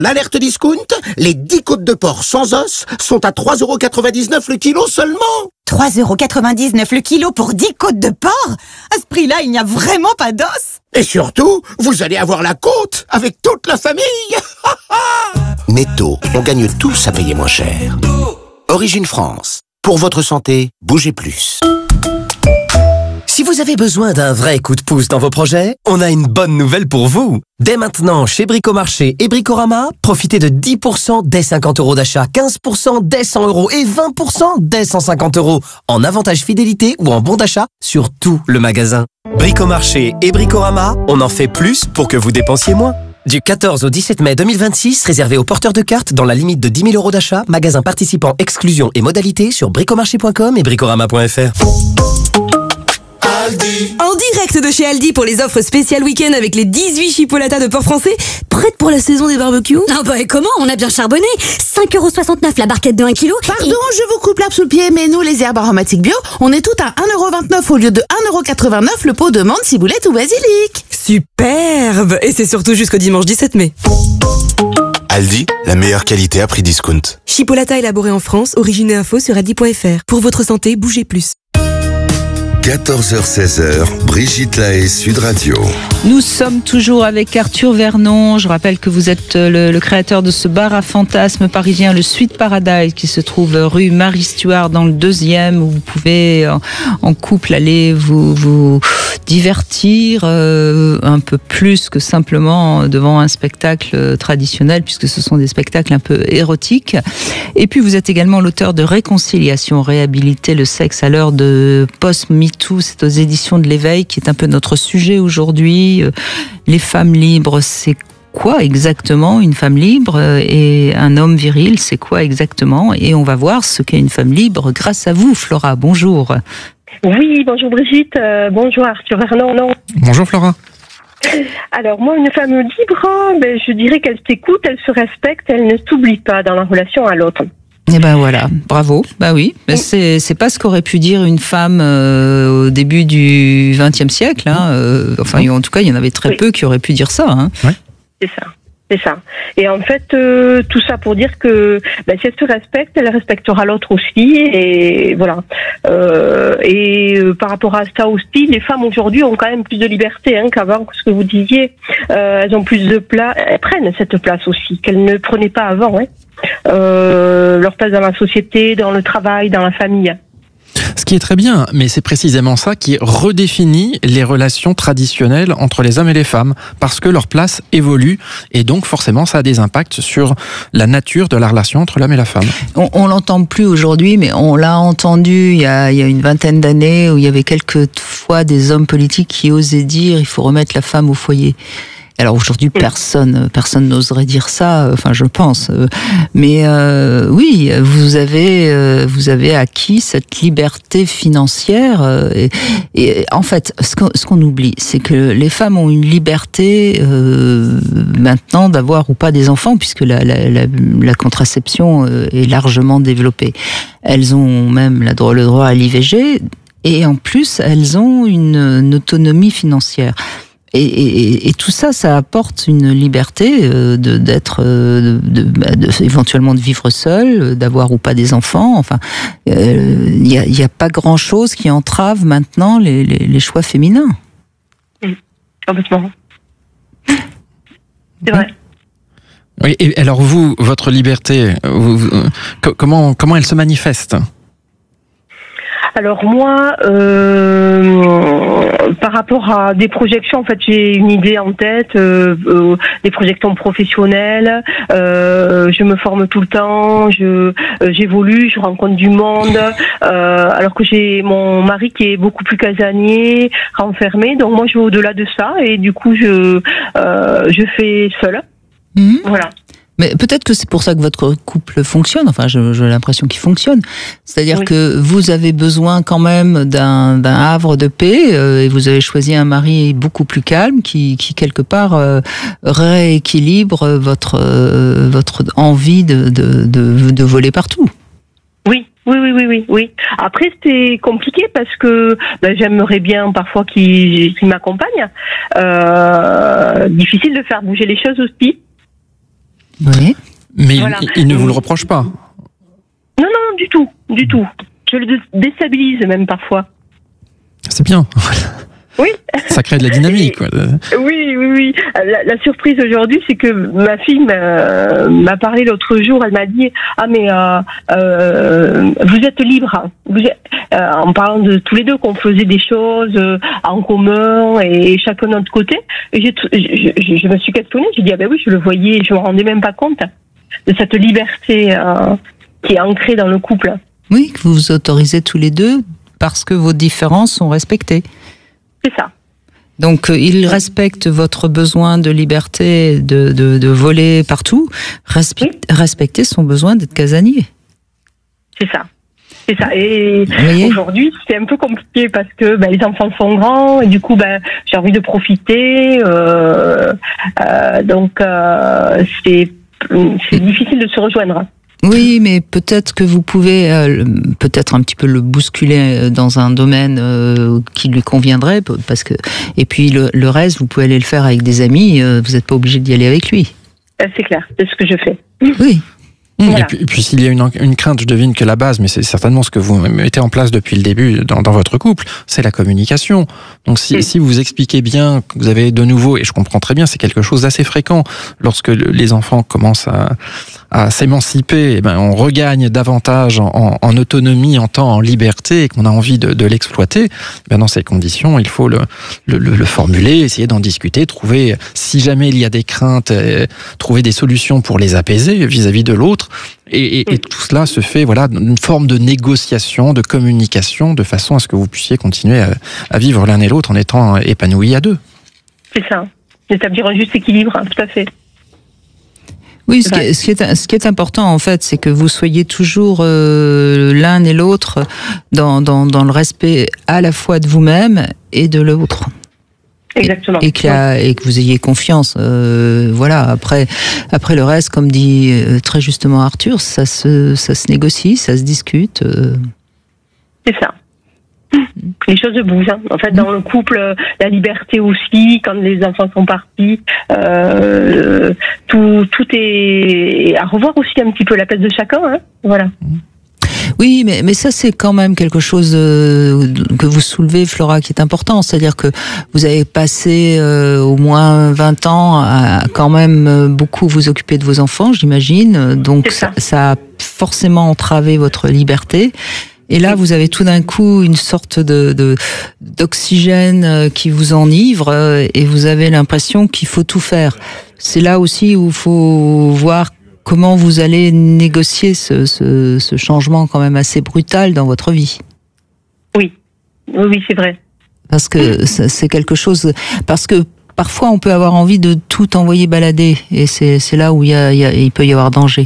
L'alerte discount, les 10 côtes de porc sans os sont à 3,99€ le kilo seulement. 3,99€ le kilo pour 10 côtes de porc? À ce prix-là, il n'y a vraiment pas d'os. Et surtout, vous allez avoir la côte avec toute la famille. Netto, on gagne tous à payer moins cher. Origine France. Pour votre santé, bougez plus. Si vous avez besoin d'un vrai coup de pouce dans vos projets, on a une bonne nouvelle pour vous. Dès maintenant, chez Bricomarché et Bricorama, profitez de 10% dès 50€ d'achat, 15% dès 100€ et 20% dès 150€ en avantage fidélité ou en bon d'achat sur tout le magasin. Bricomarché et Bricorama, on en fait plus pour que vous dépensiez moins. Du 14 au 17 mai 2026, réservé aux porteurs de cartes dans la limite de 10 000€ d'achat, magasin participant, exclusion et modalités sur bricomarché.com et bricorama.fr. En direct de chez Aldi pour les offres spéciales week-end avec les 18 chipolatas de porc français, prêtes pour la saison des barbecues. Ah bah et comment? On a bien charbonné. 5,69€ la barquette de 1 kg. Pardon, je vous coupe l'herbe sous le pied, mais nous, les herbes aromatiques bio, on est toutes à 1,29€ au lieu de 1,89€ le pot de menthe, ciboulette ou basilic. Superbe. Et c'est surtout jusqu'au dimanche 17 mai. Aldi, la meilleure qualité à prix discount. Chipolata élaboré en France, origine et info sur aldi.fr. Pour votre santé, bougez plus. 14h-16h, Brigitte Lahaie, Sud Radio. Nous sommes toujours avec Arthur Vernon. Je rappelle que vous êtes le créateur de ce bar à fantasmes parisien, le Sweet Paradise, qui se trouve rue Marie-Stuart dans le 2e, où vous pouvez en couple aller vous divertir un peu plus que simplement devant un spectacle traditionnel, puisque ce sont des spectacles un peu érotiques. Et puis vous êtes également l'auteur de Réconciliation, réhabiliter le sexe à l'heure de post-MeToo. C'est aux éditions de l'Éveil, qui est un peu notre sujet aujourd'hui. Les femmes libres, c'est quoi exactement une femme libre? Et un homme viril, c'est quoi exactement? Et on va voir ce qu'est une femme libre grâce à vous, Flora. Bonjour. Oui, bonjour Brigitte. Bonjour Arthur Vernon. Bonjour Flora. Alors moi, une femme libre, je dirais qu'elle s'écoute, elle se respecte, elle ne s'oublie pas dans la relation à l'autre. Eh ben voilà, bravo. Bah oui, mais c'est pas ce qu'aurait pu dire une femme au début du XXe siècle. Enfin, en tout cas, il y en avait très peu qui auraient pu dire ça. Ouais. C'est ça. Et en fait, tout ça pour dire que si elle se respecte, elle respectera l'autre aussi. Et voilà. Par rapport à ça aussi, les femmes aujourd'hui ont quand même plus de liberté qu'avant, ce que vous disiez. Elles ont plus de place, elles prennent cette place aussi qu'elles ne prenaient pas avant. Leur place dans la société, dans le travail, dans la famille. Ce qui est très bien, mais c'est précisément ça qui redéfinit les relations traditionnelles entre les hommes et les femmes, parce que leur place évolue, et donc forcément ça a des impacts sur la nature de la relation entre l'homme et la femme. On l'entend plus aujourd'hui, mais on l'a entendu il y a une vingtaine d'années, où il y avait quelquefois des hommes politiques qui osaient dire il faut remettre la femme au foyer. Alors aujourd'hui, personne n'oserait dire ça, enfin je pense. Mais oui, vous avez acquis cette liberté financière. Et en fait, ce qu'on oublie, c'est que les femmes ont une liberté maintenant d'avoir ou pas des enfants, puisque la contraception est largement développée. Elles ont même le droit à l'IVG, et en plus, elles ont une autonomie financière. Et tout ça, ça apporte une liberté éventuellement de vivre seul, d'avoir ou pas des enfants. Enfin, il y a pas grand chose qui entrave maintenant les choix féminins. Complètement. C'est vrai. Oui. Et alors vous, votre liberté, comment elle se manifeste ? Alors moi, par rapport à des projections, en fait, j'ai une idée en tête, des projections professionnelles. Je me forme tout le temps, j'évolue, je rencontre du monde. Alors que j'ai mon mari qui est beaucoup plus casanier, renfermé. Donc moi, je vais au-delà de ça et du coup, je fais seule. Voilà. Mais peut-être que c'est pour ça que votre couple fonctionne. Enfin, j'ai l'impression qu'il fonctionne. C'est-à-dire que vous avez besoin quand même d'un havre de paix et vous avez choisi un mari beaucoup plus calme qui quelque part rééquilibre votre envie de voler partout. Oui. Après, c'est compliqué parce que j'aimerais bien parfois qu'il m'accompagne. Difficile de faire bouger les choses aussi. Oui. Mais Voilà. il ne vous le reproche pas. Non, du tout. Je le déstabilise même parfois. C'est bien. Oui. Ça crée de la dynamique. Quoi. Oui. La surprise aujourd'hui, c'est que ma fille m'a parlé l'autre jour. Elle m'a dit mais vous êtes libre. En parlant de tous les deux qu'on faisait des choses en commun et chacun de notre côté. Et je me suis questionnée. J'ai dit oui, je le voyais. Je me rendais même pas compte de cette liberté qui est ancrée dans le couple. Oui, que vous vous autorisez tous les deux parce que vos différences sont respectées. C'est ça. Donc, il respecte votre besoin de liberté, de voler partout. Respecter son besoin d'être casanier. C'est ça. Et aujourd'hui, c'est un peu compliqué parce que les enfants sont grands et du coup, j'ai envie de profiter. Donc, c'est difficile de se rejoindre. Oui, mais peut-être que vous pouvez peut-être un petit peu le bousculer dans un domaine qui lui conviendrait, parce que et puis le reste, vous pouvez aller le faire avec des amis. Vous n'êtes pas obligé d'y aller avec lui. C'est clair, c'est ce que je fais. Oui. Voilà. Et puis s'il y a une crainte, je devine que la base, mais c'est certainement ce que vous mettez en place depuis le début dans votre couple, c'est la communication. Donc si vous expliquez bien que vous avez de nouveau, et je comprends très bien, c'est quelque chose d'assez fréquent, lorsque les enfants commencent à s'émanciper, on regagne davantage en autonomie, en temps, en liberté, et qu'on a envie de l'exploiter. Dans ces conditions, il faut le formuler, essayer d'en discuter, trouver, si jamais il y a des craintes, trouver des solutions pour les apaiser vis-à-vis de l'autre. Et tout cela se fait, une forme de négociation, de communication, de façon à ce que vous puissiez continuer à vivre l'un et l'autre en étant épanouis à deux. C'est ça. Établir un juste équilibre, tout à fait. Oui, ce qui est important en fait, c'est que vous soyez toujours l'un et l'autre dans le respect à la fois de vous-même et de l'autre. Exactement. Et que vous ayez confiance. Après le reste, comme dit très justement Arthur, ça se négocie, ça se discute. C'est ça. Les choses bougent. En fait, dans le couple, la liberté aussi, quand les enfants sont partis, tout est à revoir aussi un petit peu la place de chacun. Voilà. Oui, mais ça c'est quand même quelque chose que vous soulevez, Flora, qui est important. C'est-à-dire que vous avez passé au moins 20 ans à quand même beaucoup vous occuper de vos enfants, j'imagine. Donc ça a forcément entravé votre liberté. Et là, vous avez tout d'un coup une sorte d'oxygène qui vous enivre et vous avez l'impression qu'il faut tout faire. C'est là aussi où il faut voir comment vous allez négocier ce changement quand même assez brutal dans votre vie. Oui, c'est vrai. Parce que c'est quelque chose... Parce que parfois, on peut avoir envie de tout envoyer balader. Et c'est là où il peut y avoir danger.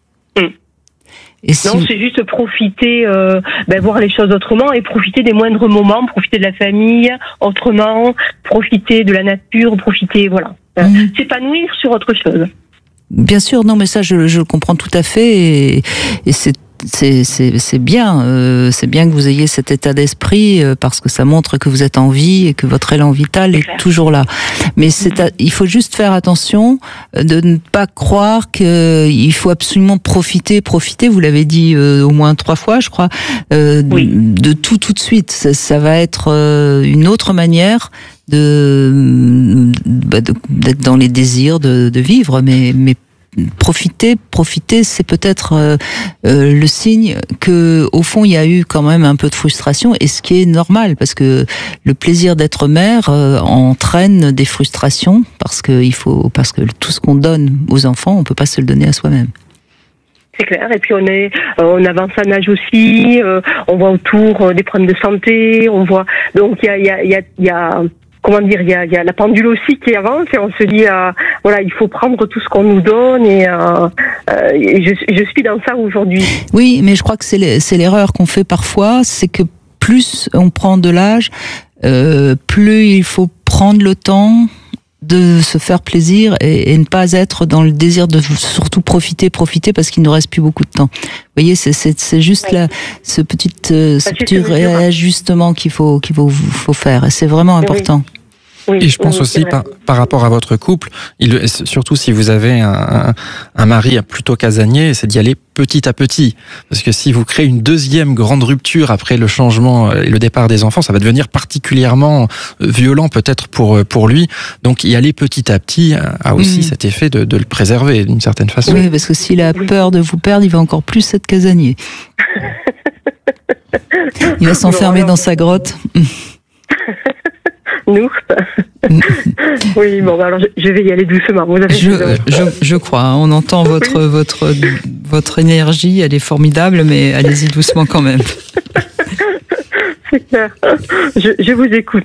Non, c'est juste profiter, voir les choses autrement et profiter des moindres moments, profiter de la famille autrement, profiter de la nature, s'épanouir sur autre chose. Bien sûr, non, mais ça, je le comprends tout à fait, et c'est bien, c'est bien que vous ayez cet état d'esprit parce que ça montre que vous êtes en vie et que votre élan vital est toujours là. Mais il faut juste faire attention de ne pas croire qu'il faut absolument profiter. Vous l'avez dit au moins 3 fois, je crois, de tout de suite. Ça va être une autre manière d'être dans les désirs de vivre, mais profiter, c'est peut-être le signe que au fond il y a eu quand même un peu de frustration, et ce qui est normal parce que le plaisir d'être mère entraîne des frustrations parce que tout ce qu'on donne aux enfants, on peut pas se le donner à soi-même. C'est clair. Et puis on avance en âge aussi. On voit autour des problèmes de santé. On voit donc il y a comment dire, il y a la pendule aussi qui avance et on se dit il faut prendre tout ce qu'on nous donne et je suis dans ça aujourd'hui. Oui, mais je crois que c'est l'erreur qu'on fait parfois, c'est que plus on prend de l'âge, plus il faut prendre le temps de se faire plaisir et ne pas être dans le désir de surtout profiter parce qu'il ne reste plus beaucoup de temps. Vous voyez, c'est juste ce petit réajustement qu'il faut faire, et c'est vraiment important. Et je pense aussi par rapport à votre couple, surtout si vous avez un mari plutôt casanier, c'est d'y aller petit à petit. Parce que si vous créez une deuxième grande rupture après le changement et le départ des enfants, ça va devenir particulièrement violent peut-être pour lui. Donc y aller petit à petit a aussi cet effet de le préserver d'une certaine façon. Oui, parce que s'il a peur de vous perdre, il va encore plus être casanier. Il va s'enfermer dans sa grotte. Nous. Oui, bon, alors je vais y aller doucement. Vous avez je crois. Hein, on entend votre énergie, elle est formidable, mais allez-y doucement quand même. C'est clair. Je vous écoute.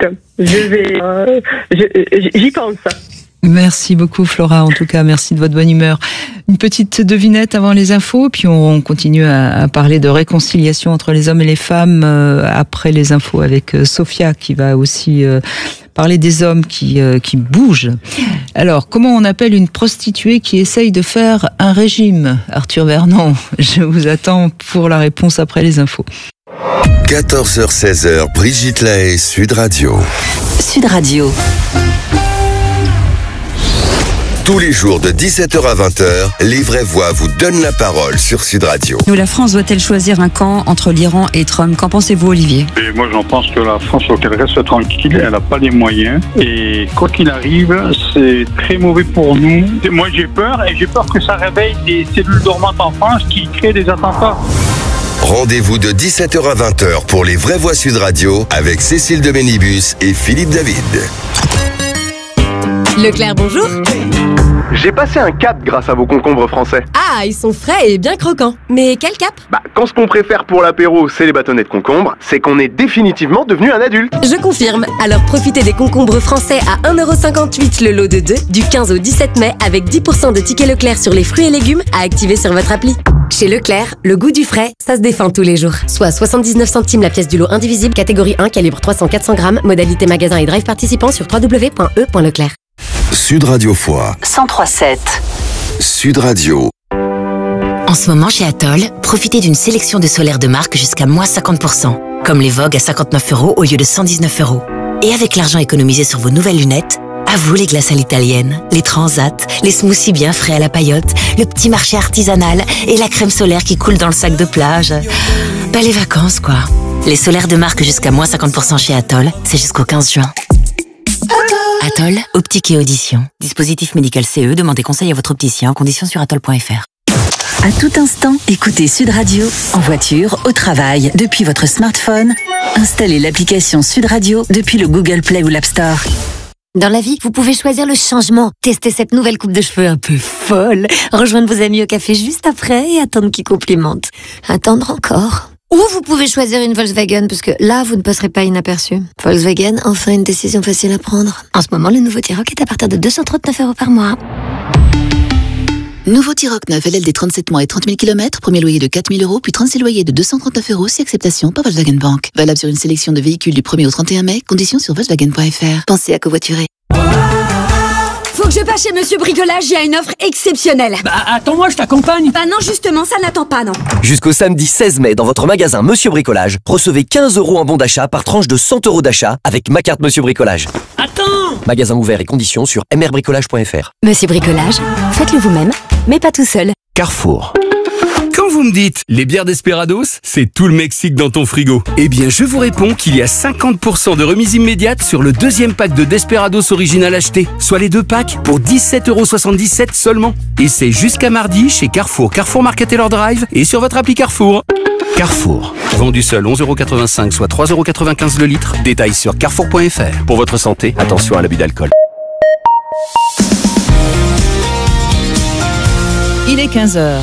J'y pense. Merci beaucoup Flora, en tout cas merci de votre bonne humeur. Une petite devinette avant les infos, puis on continue à parler de réconciliation entre les hommes et les femmes après les infos avec Sophia qui va aussi parler des hommes qui bougent. Alors, comment on appelle une prostituée qui essaye de faire un régime? Arthur Vernon, je vous attends pour la réponse après les infos. 14h-16h, Brigitte Lahaie, Sud Radio. Sud Radio. Tous les jours de 17h à 20h, les vraies voix vous donnent la parole sur Sud Radio. Nous, la France doit-elle choisir un camp entre l'Iran et Trump? Qu'en pensez-vous, Olivier? Et moi, j'en pense que la France, faut qu'elle reste tranquille. Elle n'a pas les moyens. Et quoi qu'il arrive, c'est très mauvais pour nous. Moi, j'ai peur et j'ai peur que ça réveille des cellules dormantes en France qui créent des attentats. Rendez-vous de 17h à 20h pour les vraies voix Sud Radio avec Cécile de Ménibus et Philippe David. Leclerc, bonjour. J'ai passé un cap grâce à vos concombres français. Ah, ils sont frais et bien croquants. Mais quel cap? Quand ce qu'on préfère pour l'apéro, c'est les bâtonnets de concombre, c'est qu'on est définitivement devenu un adulte. Je confirme. Alors profitez des concombres français à 1,58€ le lot de 2 du 15 au 17 mai avec 10% de tickets Leclerc sur les fruits et légumes à activer sur votre appli. Chez Leclerc, le goût du frais, ça se défend tous les jours. Soit 79 centimes la pièce du lot indivisible, catégorie 1, calibre 300-400 grammes, modalité magasin et drive participant sur www.e.leclerc. Sud Radio Foix 103.7. Sud Radio. En ce moment chez Atoll, profitez d'une sélection de solaires de marque jusqu'à moins 50%, comme les Vogue à 59€ au lieu de 119€. Et avec l'argent économisé sur vos nouvelles lunettes, à vous les glaces à l'italienne, les transats, les smoothies bien frais à la paillote, le petit marché artisanal et la crème solaire qui coule dans le sac de plage. Les vacances quoi. Les solaires de marque jusqu'à moins 50% chez Atoll, c'est jusqu'au 15 juin. Atoll, optique et audition. Dispositif médical CE, demandez conseil à votre opticien en conditions sur atoll.fr. À tout instant, écoutez Sud Radio, en voiture, au travail, depuis votre smartphone. Installez l'application Sud Radio depuis le Google Play ou l'App Store. Dans la vie, vous pouvez choisir le changement. Tester cette nouvelle coupe de cheveux un peu folle. Rejoindre vos amis au café juste après et attendre qu'ils complimentent. Attendre encore. Ou vous pouvez choisir une Volkswagen, parce que là, vous ne passerez pas inaperçu. Volkswagen, enfin une décision facile à prendre. En ce moment, le nouveau T-Roc est à partir de 239€ par mois. Nouveau T-Roc 9, LLD 37 mois et 30 000 km, premier loyer de 4 000€, puis 36 loyers de 239€ si acceptation par Volkswagen Bank. Valable sur une sélection de véhicules du 1er au 31 mai, conditions sur Volkswagen.fr. Pensez à covoiturer. Faut que je passe chez Monsieur Bricolage, il y a une offre exceptionnelle. Attends-moi, je t'accompagne. Non, justement, ça n'attend pas, non. Jusqu'au samedi 16 mai, dans votre magasin Monsieur Bricolage, recevez 15€ en bon d'achat par tranche de 100€ d'achat avec ma carte Monsieur Bricolage. Attends! Magasin ouvert et conditions sur mrbricolage.fr. Monsieur Bricolage, faites-le vous-même, mais pas tout seul. Carrefour. Quand vous me dites les bières Desperados, c'est tout le Mexique dans ton frigo. Eh bien, je vous réponds qu'il y a 50% de remise immédiate sur le deuxième pack de Desperados original acheté, soit les 2 packs pour 17,77€ seulement. Et c'est jusqu'à mardi chez Carrefour, Carrefour Market Taylor Drive et sur votre appli Carrefour. Carrefour. Vendu seul 11,85€, soit 3,95€ le litre. Détails sur carrefour.fr. Pour votre santé, attention à l'abus d'alcool. Il est 15h.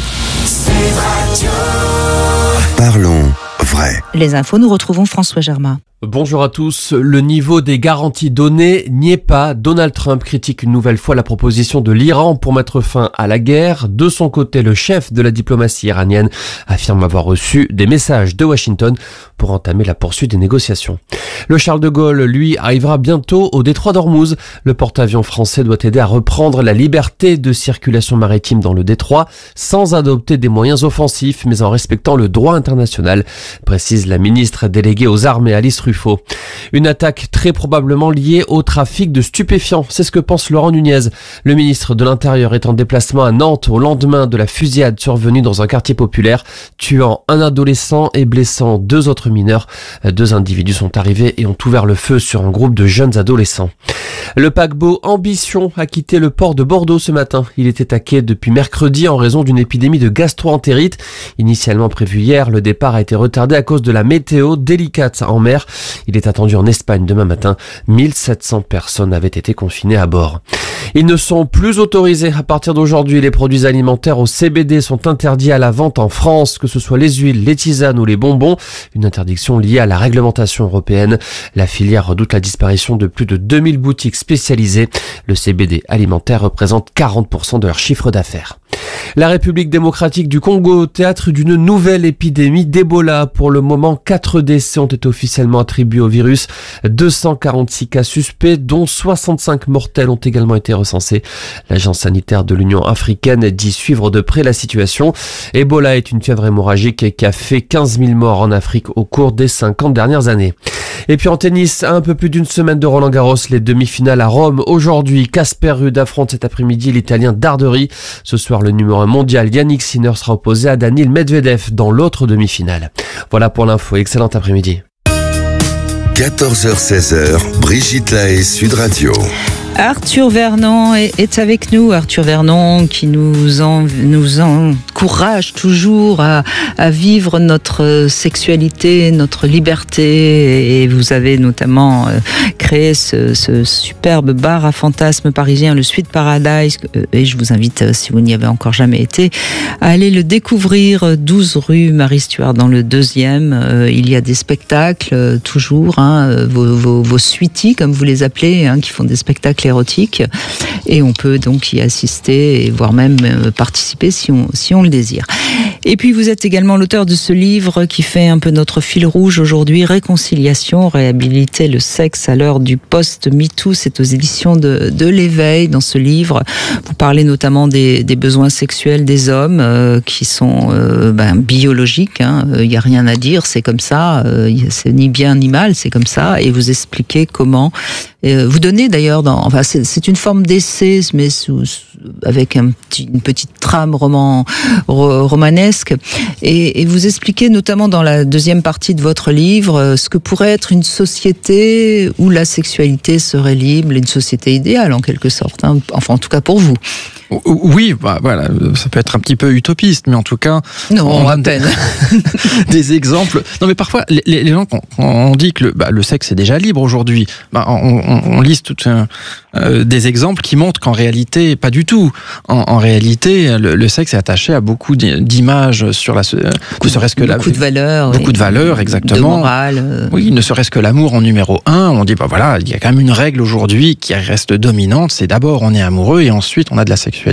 Parlons vrai. Les infos, nous retrouvons François Germain. Bonjour à tous. Le niveau des garanties données n'y est pas. Donald Trump critique une nouvelle fois la proposition de l'Iran pour mettre fin à la guerre. De son côté, le chef de la diplomatie iranienne affirme avoir reçu des messages de Washington pour entamer la poursuite des négociations. Le Charles de Gaulle, lui, arrivera bientôt au détroit d'Ormuz. Le porte-avions français doit aider à reprendre la liberté de circulation maritime dans le détroit sans adopter des moyens offensifs mais en respectant le droit international, précise la ministre déléguée aux armées Alice Ruffin Truffaut. Une attaque très probablement liée au trafic de stupéfiants, c'est ce que pense Laurent Nunez. Le ministre de l'Intérieur est en déplacement à Nantes au lendemain de la fusillade survenue dans un quartier populaire, tuant un adolescent et blessant 2 autres mineurs. 2 individus sont arrivés et ont ouvert le feu sur un groupe de jeunes adolescents. Le paquebot Ambition a quitté le port de Bordeaux ce matin. Il était à quai depuis mercredi en raison d'une épidémie de gastro-entérite. Initialement prévu hier, le départ a été retardé à cause de la météo délicate en mer. Il est attendu en Espagne demain matin. 1700 personnes avaient été confinées à bord. Ils ne sont plus autorisés à partir d'aujourd'hui. Les produits alimentaires au CBD sont interdits à la vente en France, que ce soit les huiles, les tisanes ou les bonbons. Une interdiction liée à la réglementation européenne. La filière redoute la disparition de plus de 2000 boutiques spécialisées. Le CBD alimentaire représente 40% de leur chiffre d'affaires. La République démocratique du Congo, théâtre d'une nouvelle épidémie d'Ebola. Pour le moment, 4 décès ont été officiellement attribués au virus. 246 cas suspects, dont 65 mortels ont également été recensés. L'agence sanitaire de l'Union africaine dit suivre de près la situation. Ebola est une fièvre hémorragique qui a fait 15 000 morts en Afrique au cours des 50 dernières années. Et puis en tennis, à un peu plus d'une semaine de Roland-Garros, les demi-finales à Rome. Aujourd'hui, Casper Ruud affronte cet après-midi l'Italien Darderi. Ce soir, le numéro 1 mondial Yannick Sinner sera opposé à Daniil Medvedev dans l'autre demi-finale. Voilà pour l'info. Excellent après-midi. 14h-16h, Brigitte Lahaie, Sud Radio. Arthur Vernon est avec nous. Arthur Vernon qui nous encourage toujours à vivre notre sexualité, notre liberté. Et vous avez notamment créé ce superbe bar à fantasmes parisien, le Sweet Paradise. Et je vous invite, si vous n'y avez encore jamais été, à aller le découvrir. 12 rue Marie-Stuart dans le 2e. Il y a des spectacles toujours, vos sweeties comme vous les appelez, qui font des spectacles érotique, et on peut donc y assister et voire même participer si on le désire. Et puis vous êtes également l'auteur de ce livre qui fait un peu notre fil rouge aujourd'hui, Réconciliation, réhabiliter le sexe à l'heure du post-MeToo. C'est aux éditions de l'Éveil. Dans ce livre, vous parlez notamment des besoins sexuels des hommes qui sont biologiques. Il n'y a rien à dire, c'est comme ça. C'est ni bien ni mal, c'est comme ça. Et vous expliquez comment. Vous donnez d'ailleurs, c'est une forme d'essai, mais avec une petite trame romanesque. Et vous expliquez notamment dans la deuxième partie de votre livre ce que pourrait être une société où la sexualité serait libre, une société idéale en quelque sorte. Enfin, en tout cas pour vous. Oui, voilà, ça peut être un petit peu utopiste, mais en tout cas, on a peine des exemples. Non, mais parfois, les gens, quand on dit que le sexe est déjà libre aujourd'hui, on liste des exemples qui montrent qu'en réalité, pas du tout. En réalité, le sexe est attaché à beaucoup d'images sur ne serait-ce que beaucoup de valeurs. Beaucoup de valeurs, exactement. De morale. Oui, ne serait-ce que l'amour en numéro 1. On dit, il y a quand même une règle aujourd'hui qui reste dominante. C'est d'abord, on est amoureux et ensuite, on a de la sexualité.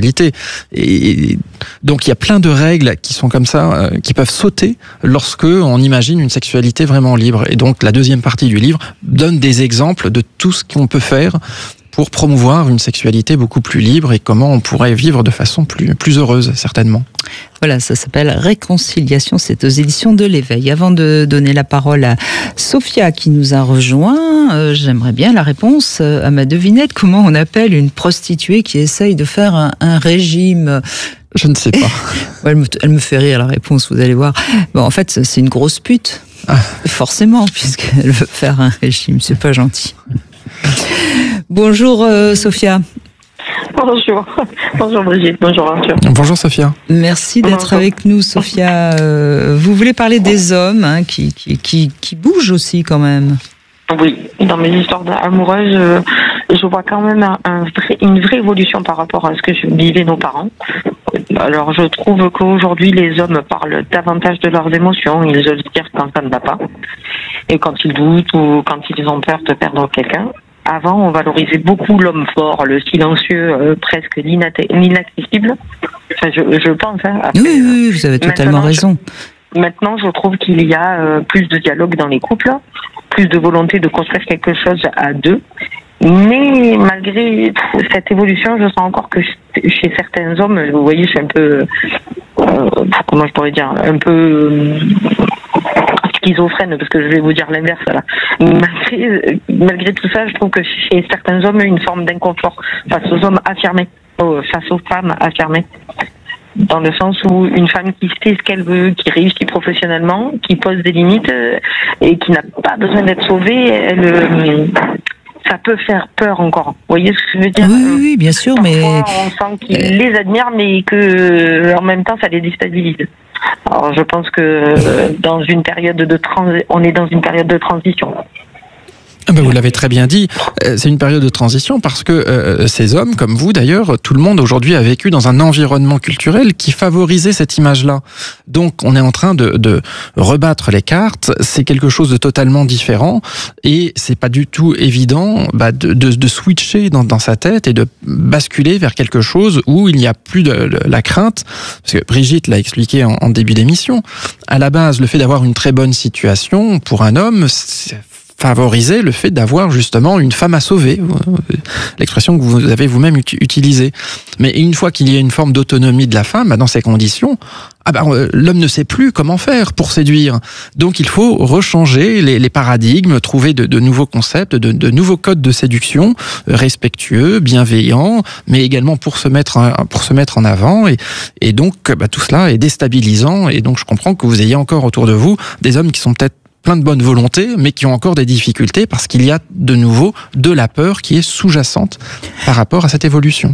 Et donc, il y a plein de règles qui sont comme ça, qui peuvent sauter lorsque on imagine une sexualité vraiment libre. Et donc, la deuxième partie du livre donne des exemples de tout ce qu'on peut faire pour promouvoir une sexualité beaucoup plus libre et comment on pourrait vivre de façon plus heureuse, certainement. Voilà, ça s'appelle Réconciliation, c'est aux éditions de l'Éveil. Avant de donner la parole à Sophia qui nous a rejoint, j'aimerais bien la réponse à ma devinette. Comment on appelle une prostituée qui essaye de faire un régime ? Je ne sais pas. Elle me fait rire la réponse, vous allez voir. Bon, en fait, c'est une grosse pute. Forcément, puisqu'elle veut faire un régime. C'est pas gentil. Bonjour Sophia. Bonjour. Bonjour Brigitte, bonjour Arthur. Bonjour Sophia. Merci d'être avec nous Sophia. Vous voulez parler des hommes qui bougent aussi quand même. Oui, dans mes histoires amoureuses, je vois quand même une vraie évolution par rapport à ce que vivaient nos parents. Alors je trouve qu'aujourd'hui les hommes parlent davantage de leurs émotions, ils osent dire quand ça ne va pas. Et quand ils doutent ou quand ils ont peur de perdre quelqu'un. Avant, on valorisait beaucoup l'homme fort, le silencieux, presque l'inaccessible. Enfin, je pense. Après, oui, vous avez totalement raison. Maintenant, je trouve qu'il y a plus de dialogue dans les couples, plus de volonté de construire quelque chose à deux. Mais malgré cette évolution, je sens encore que chez certains hommes, vous voyez, je suis un peu, comment je pourrais dire, un peu, ce schizophrène, parce que je vais vous dire l'inverse là. Malgré tout ça, je trouve que chez certains hommes, une forme d'inconfort face aux hommes affirmés, face aux femmes affirmées. Dans le sens où une femme qui sait ce qu'elle veut, qui réussit professionnellement, qui pose des limites et qui n'a pas besoin d'être sauvée, ça peut faire peur encore. Vous voyez ce que je veux dire? Oui, bien sûr, mais on sent qu'ils les admirent, mais que en même temps, ça les déstabilise. Alors, je pense que dans une période on est dans une période de transition. Vous l'avez très bien dit, c'est une période de transition parce que ces hommes, comme vous d'ailleurs, tout le monde aujourd'hui a vécu dans un environnement culturel qui favorisait cette image-là. Donc on est en train de rebattre les cartes, c'est quelque chose de totalement différent et c'est pas du tout évident de switcher dans sa tête et de basculer vers quelque chose où il n'y a plus de la crainte, parce que Brigitte l'a expliqué en début d'émission, à la base le fait d'avoir une très bonne situation pour un homme, c'est favoriser le fait d'avoir justement une femme à sauver, l'expression que vous avez vous-même utilisée. Mais une fois qu'il y a une forme d'autonomie de la femme, dans ces conditions, l'homme ne sait plus comment faire pour séduire. Donc il faut rechanger les paradigmes, trouver de nouveaux concepts, de nouveaux codes de séduction, respectueux, bienveillants, mais également pour se mettre en avant. Et donc tout cela est déstabilisant. Et donc je comprends que vous ayez encore autour de vous des hommes qui sont peut-être plein de bonne volonté, mais qui ont encore des difficultés parce qu'il y a de nouveau de la peur qui est sous-jacente par rapport à cette évolution.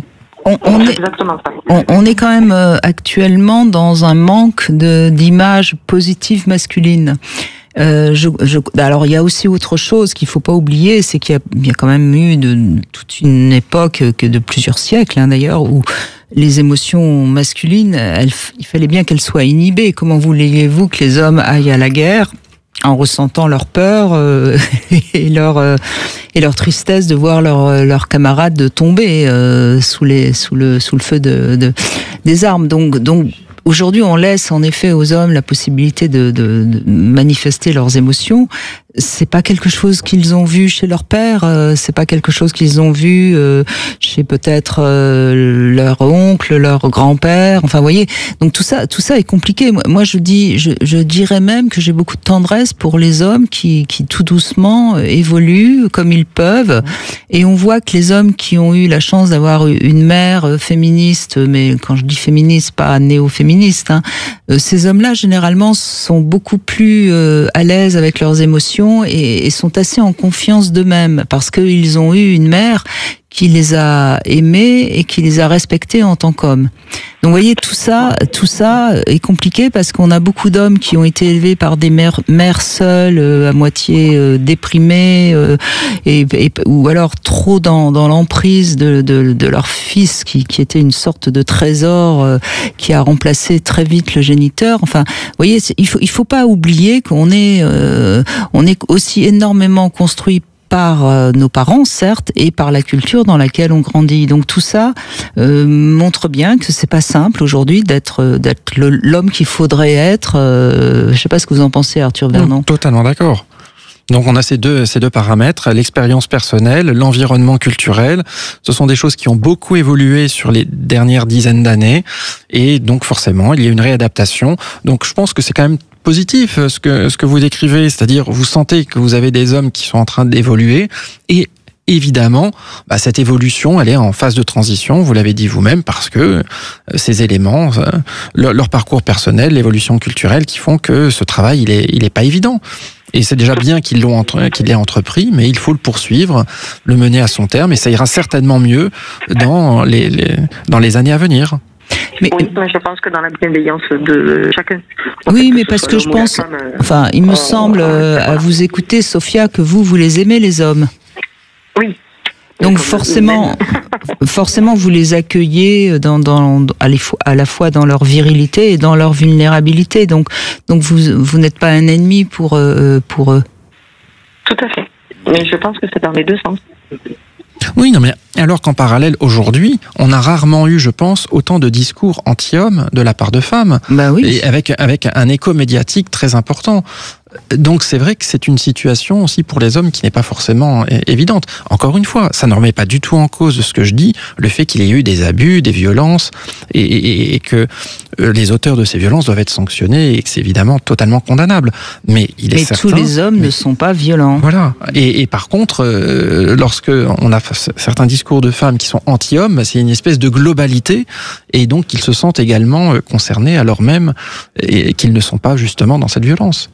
On est quand même actuellement dans un manque d'images positives masculines. Alors il y a aussi autre chose qu'il faut pas oublier, c'est qu'il y a quand même eu toute une époque de plusieurs siècles d'ailleurs où les émotions masculines, il fallait bien qu'elles soient inhibées. Comment voulez-vous que les hommes aillent à la guerre en ressentant leur peur et leur tristesse de voir leurs camarades tomber sous le feu des armes. Donc aujourd'hui, on laisse en effet aux hommes la possibilité de manifester leurs émotions. C'est pas quelque chose qu'ils ont vu chez leur père, c'est pas quelque chose qu'ils ont vu chez peut-être leur oncle, leur grand-père. Enfin, vous voyez. Donc tout ça est compliqué. Moi, je dirais même que j'ai beaucoup de tendresse pour les hommes qui tout doucement évoluent comme ils peuvent. Et on voit que les hommes qui ont eu la chance d'avoir une mère féministe, mais quand je dis féministe, pas néo-féministe, ces hommes-là généralement sont beaucoup plus à l'aise avec leurs émotions et sont assez en confiance d'eux-mêmes parce qu'ils ont eu une mère qui les a aimés et qui les a respectés en tant qu'hommes. Donc vous voyez, tout ça est compliqué parce qu'on a beaucoup d'hommes qui ont été élevés par des mères seules, à moitié déprimées, ou alors trop dans l'emprise de leur fils qui était une sorte de trésor qui a remplacé très vite le géniteur. Enfin, vous voyez, il faut pas oublier qu'on est aussi énormément construit par nos parents, certes, et par la culture dans laquelle on grandit. Donc tout ça montre bien que c'est pas simple aujourd'hui d'être l'homme qu'il faudrait être. Je sais pas ce que vous en pensez, Arthur Vernon. Totalement d'accord. Donc on a ces deux paramètres, l'expérience personnelle, l'environnement culturel. Ce sont des choses qui ont beaucoup évolué sur les dernières dizaines d'années, et donc forcément il y a une réadaptation. Donc je pense que c'est quand même positif ce que vous décrivez, c'est-à-dire vous sentez que vous avez des hommes qui sont en train d'évoluer et évidemment, cette évolution, elle est en phase de transition, vous l'avez dit vous-même, parce que ces éléments, leur parcours personnel, l'évolution culturelle qui font que ce travail, il est pas évident. Et c'est déjà bien qu'il l'ait entrepris, mais il faut le poursuivre, le mener à son terme, et ça ira certainement mieux dans les années à venir. Oui, mais je pense que dans la bienveillance de chacun. Oui, mais parce que je pense, il me semble, à vous écouter, Sophia, que vous les aimez, les hommes. Oui. Donc forcément, vous les accueillez à la fois dans leur virilité et dans leur vulnérabilité. Donc vous n'êtes pas un ennemi pour eux. Tout à fait. Mais je pense que c'est dans les deux sens. Oui, non, mais alors qu'en parallèle, aujourd'hui, on a rarement eu, je pense, autant de discours anti-hommes de la part de femmes. Bah oui. Et avec un écho médiatique très important. Donc c'est vrai que c'est une situation aussi pour les hommes qui n'est pas forcément évidente. Encore une fois, ça ne remet pas du tout en cause ce que je dis, le fait qu'il y ait eu des abus, des violences, et que les auteurs de ces violences doivent être sanctionnés, et que c'est évidemment totalement condamnable. Mais il est certain... tous les hommes ne sont pas violents. Voilà. Et par contre, lorsque on a certains discours de femmes qui sont anti-hommes, c'est une espèce de globalité, et donc ils se sentent également concernés alors même et qu'ils ne sont pas justement dans cette violence.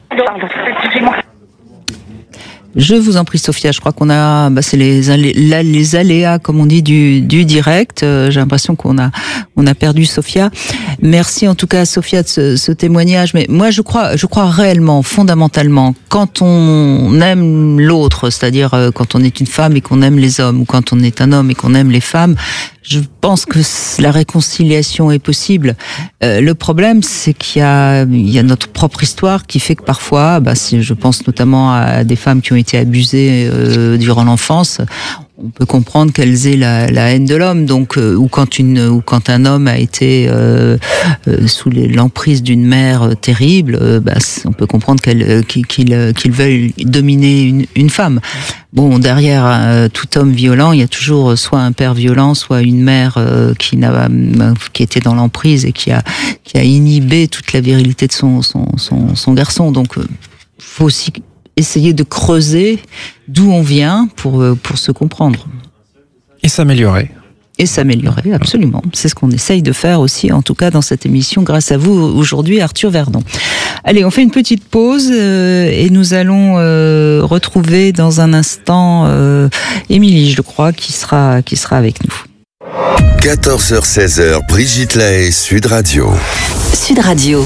Je vous en prie, Sophia, je crois qu'on a, c'est les aléas, comme on dit, du direct. J'ai l'impression qu'on a perdu Sophia. Merci en tout cas, Sophia, de ce témoignage. Mais moi, je crois réellement, fondamentalement, quand on aime l'autre, c'est-à-dire quand on est une femme et qu'on aime les hommes, ou quand on est un homme et qu'on aime les femmes, je pense que la réconciliation est possible. Le problème, c'est qu'il y a notre propre histoire qui fait que parfois, je pense notamment à des femmes qui ont été abusées durant l'enfance, on peut comprendre qu'elles aient la haine de l'homme. Donc, ou quand un homme a été sous l'emprise d'une mère terrible, on peut comprendre qu'il veuille dominer une femme. Bon, derrière tout homme violent, il y a toujours soit un père violent, soit une mère qui était dans l'emprise et qui a inhibé toute la virilité de son garçon. Donc, faut aussi essayer de creuser d'où on vient pour se comprendre. Et s'améliorer. Et s'améliorer, absolument. C'est ce qu'on essaye de faire aussi, en tout cas dans cette émission, grâce à vous aujourd'hui, Arthur Vernon. Allez, on fait une petite pause et nous allons retrouver dans un instant Émilie, je crois, qui sera avec nous. 14h-16h, Brigitte Lahaie, Sud Radio. Sud Radio.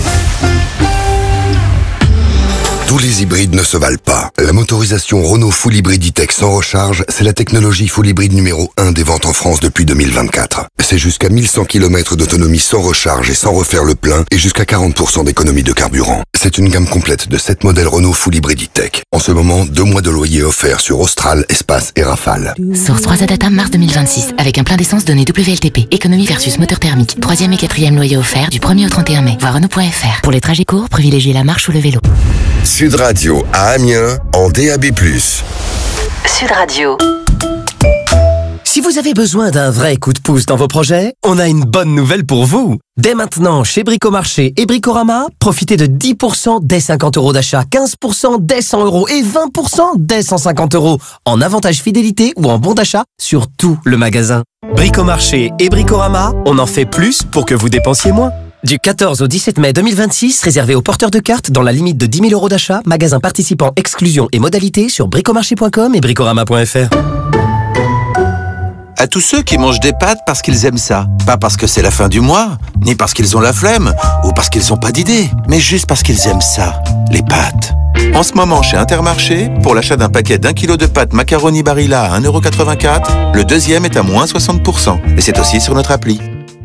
Tous les hybrides ne se valent pas. La motorisation Renault Full Hybrid E-Tech sans recharge, c'est la technologie Full Hybrid numéro 1 des ventes en France depuis 2024. C'est jusqu'à 1100 km d'autonomie sans recharge et sans refaire le plein et jusqu'à 40% d'économie de carburant. C'est une gamme complète de 7 modèles Renault Full Hybrid E-Tech. En ce moment, 2 mois de loyer offerts sur Austral, Espace et Rafale. Source 3 Data mars 2026 avec un plein d'essence donné WLTP. Économie versus moteur thermique. 3e et 4e loyer offert du 1er au 31 mai. Voir Renault.fr. Pour les trajets courts, privilégiez la marche ou le vélo. Sud Radio à Amiens en DAB+. Sud Radio. Si vous avez besoin d'un vrai coup de pouce dans vos projets, on a une bonne nouvelle pour vous. Dès maintenant, chez Bricomarché et Bricorama, profitez de 10% dès 50 € d'achat, 15% dès 100 € et 20% dès 150 € en avantage fidélité ou en bon d'achat sur tout le magasin. Bricomarché et Bricorama, on en fait plus pour que vous dépensiez moins. Du 14 au 17 mai 2026, réservé aux porteurs de cartes dans la limite de 10 000 € d'achat, magasin participant, exclusion et modalités sur bricomarché.com et bricorama.fr. À tous ceux qui mangent des pâtes parce qu'ils aiment ça. Pas parce que c'est la fin du mois, ni parce qu'ils ont la flemme, ou parce qu'ils n'ont pas d'idée, mais juste parce qu'ils aiment ça, les pâtes. En ce moment, chez Intermarché, pour l'achat d'un paquet d'1 kg de pâtes macaroni Barilla à 1,84 €, le deuxième est à moins 60%. Et c'est aussi sur notre appli.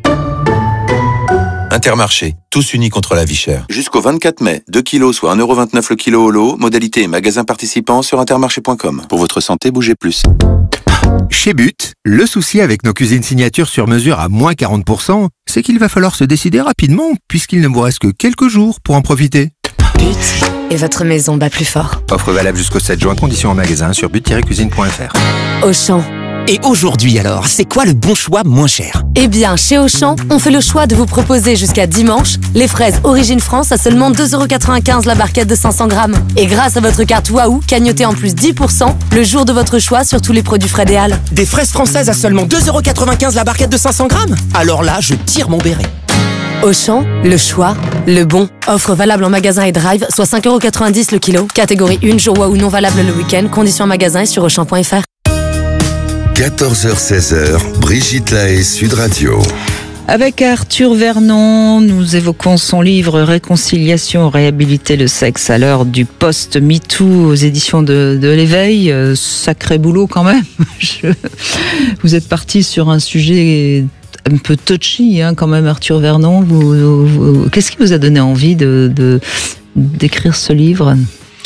Intermarché, tous unis contre la vie chère. Jusqu'au 24 mai, 2 kilos soit 1,29 € le kilo au lot, modalité et magasin participant sur intermarché.com. Pour votre santé, bougez plus. Chez But, le souci avec nos cuisines signatures sur mesure à moins 40%, c'est qu'il va falloir se décider rapidement, puisqu'il ne vous reste que quelques jours pour en profiter. But, et votre maison bat plus fort. Offre valable jusqu'au 7 juin, conditions en magasin sur but-cuisine.fr. Auchan. Et aujourd'hui alors, c'est quoi le bon choix moins cher ? Eh bien, chez Auchan, on fait le choix de vous proposer jusqu'à dimanche les fraises Origine France à seulement 2,95 € la barquette de 500 grammes. Et grâce à votre carte Waouh, cagnotez en plus 10% le jour de votre choix sur tous les produits Frédéal. Des fraises françaises à seulement 2,95 € la barquette de 500 grammes ? Alors là, je tire mon béret. Auchan, le choix, le bon. Offre valable en magasin et drive, soit 5,90 € le kilo. Catégorie 1, jour Waouh non valable le week-end. Conditions en magasin et sur auchan.fr. 14h-16h, Brigitte Lahaie, Sud Radio. Avec Arthur Vernon, nous évoquons son livre Réconciliation, réhabiliter le sexe à l'heure du post-MeToo aux éditions de l'Éveil. Sacré boulot quand même. Vous êtes parti sur un sujet un peu touchy quand même, Arthur Vernon. Qu'est-ce qui vous a donné envie d'écrire ce livre ?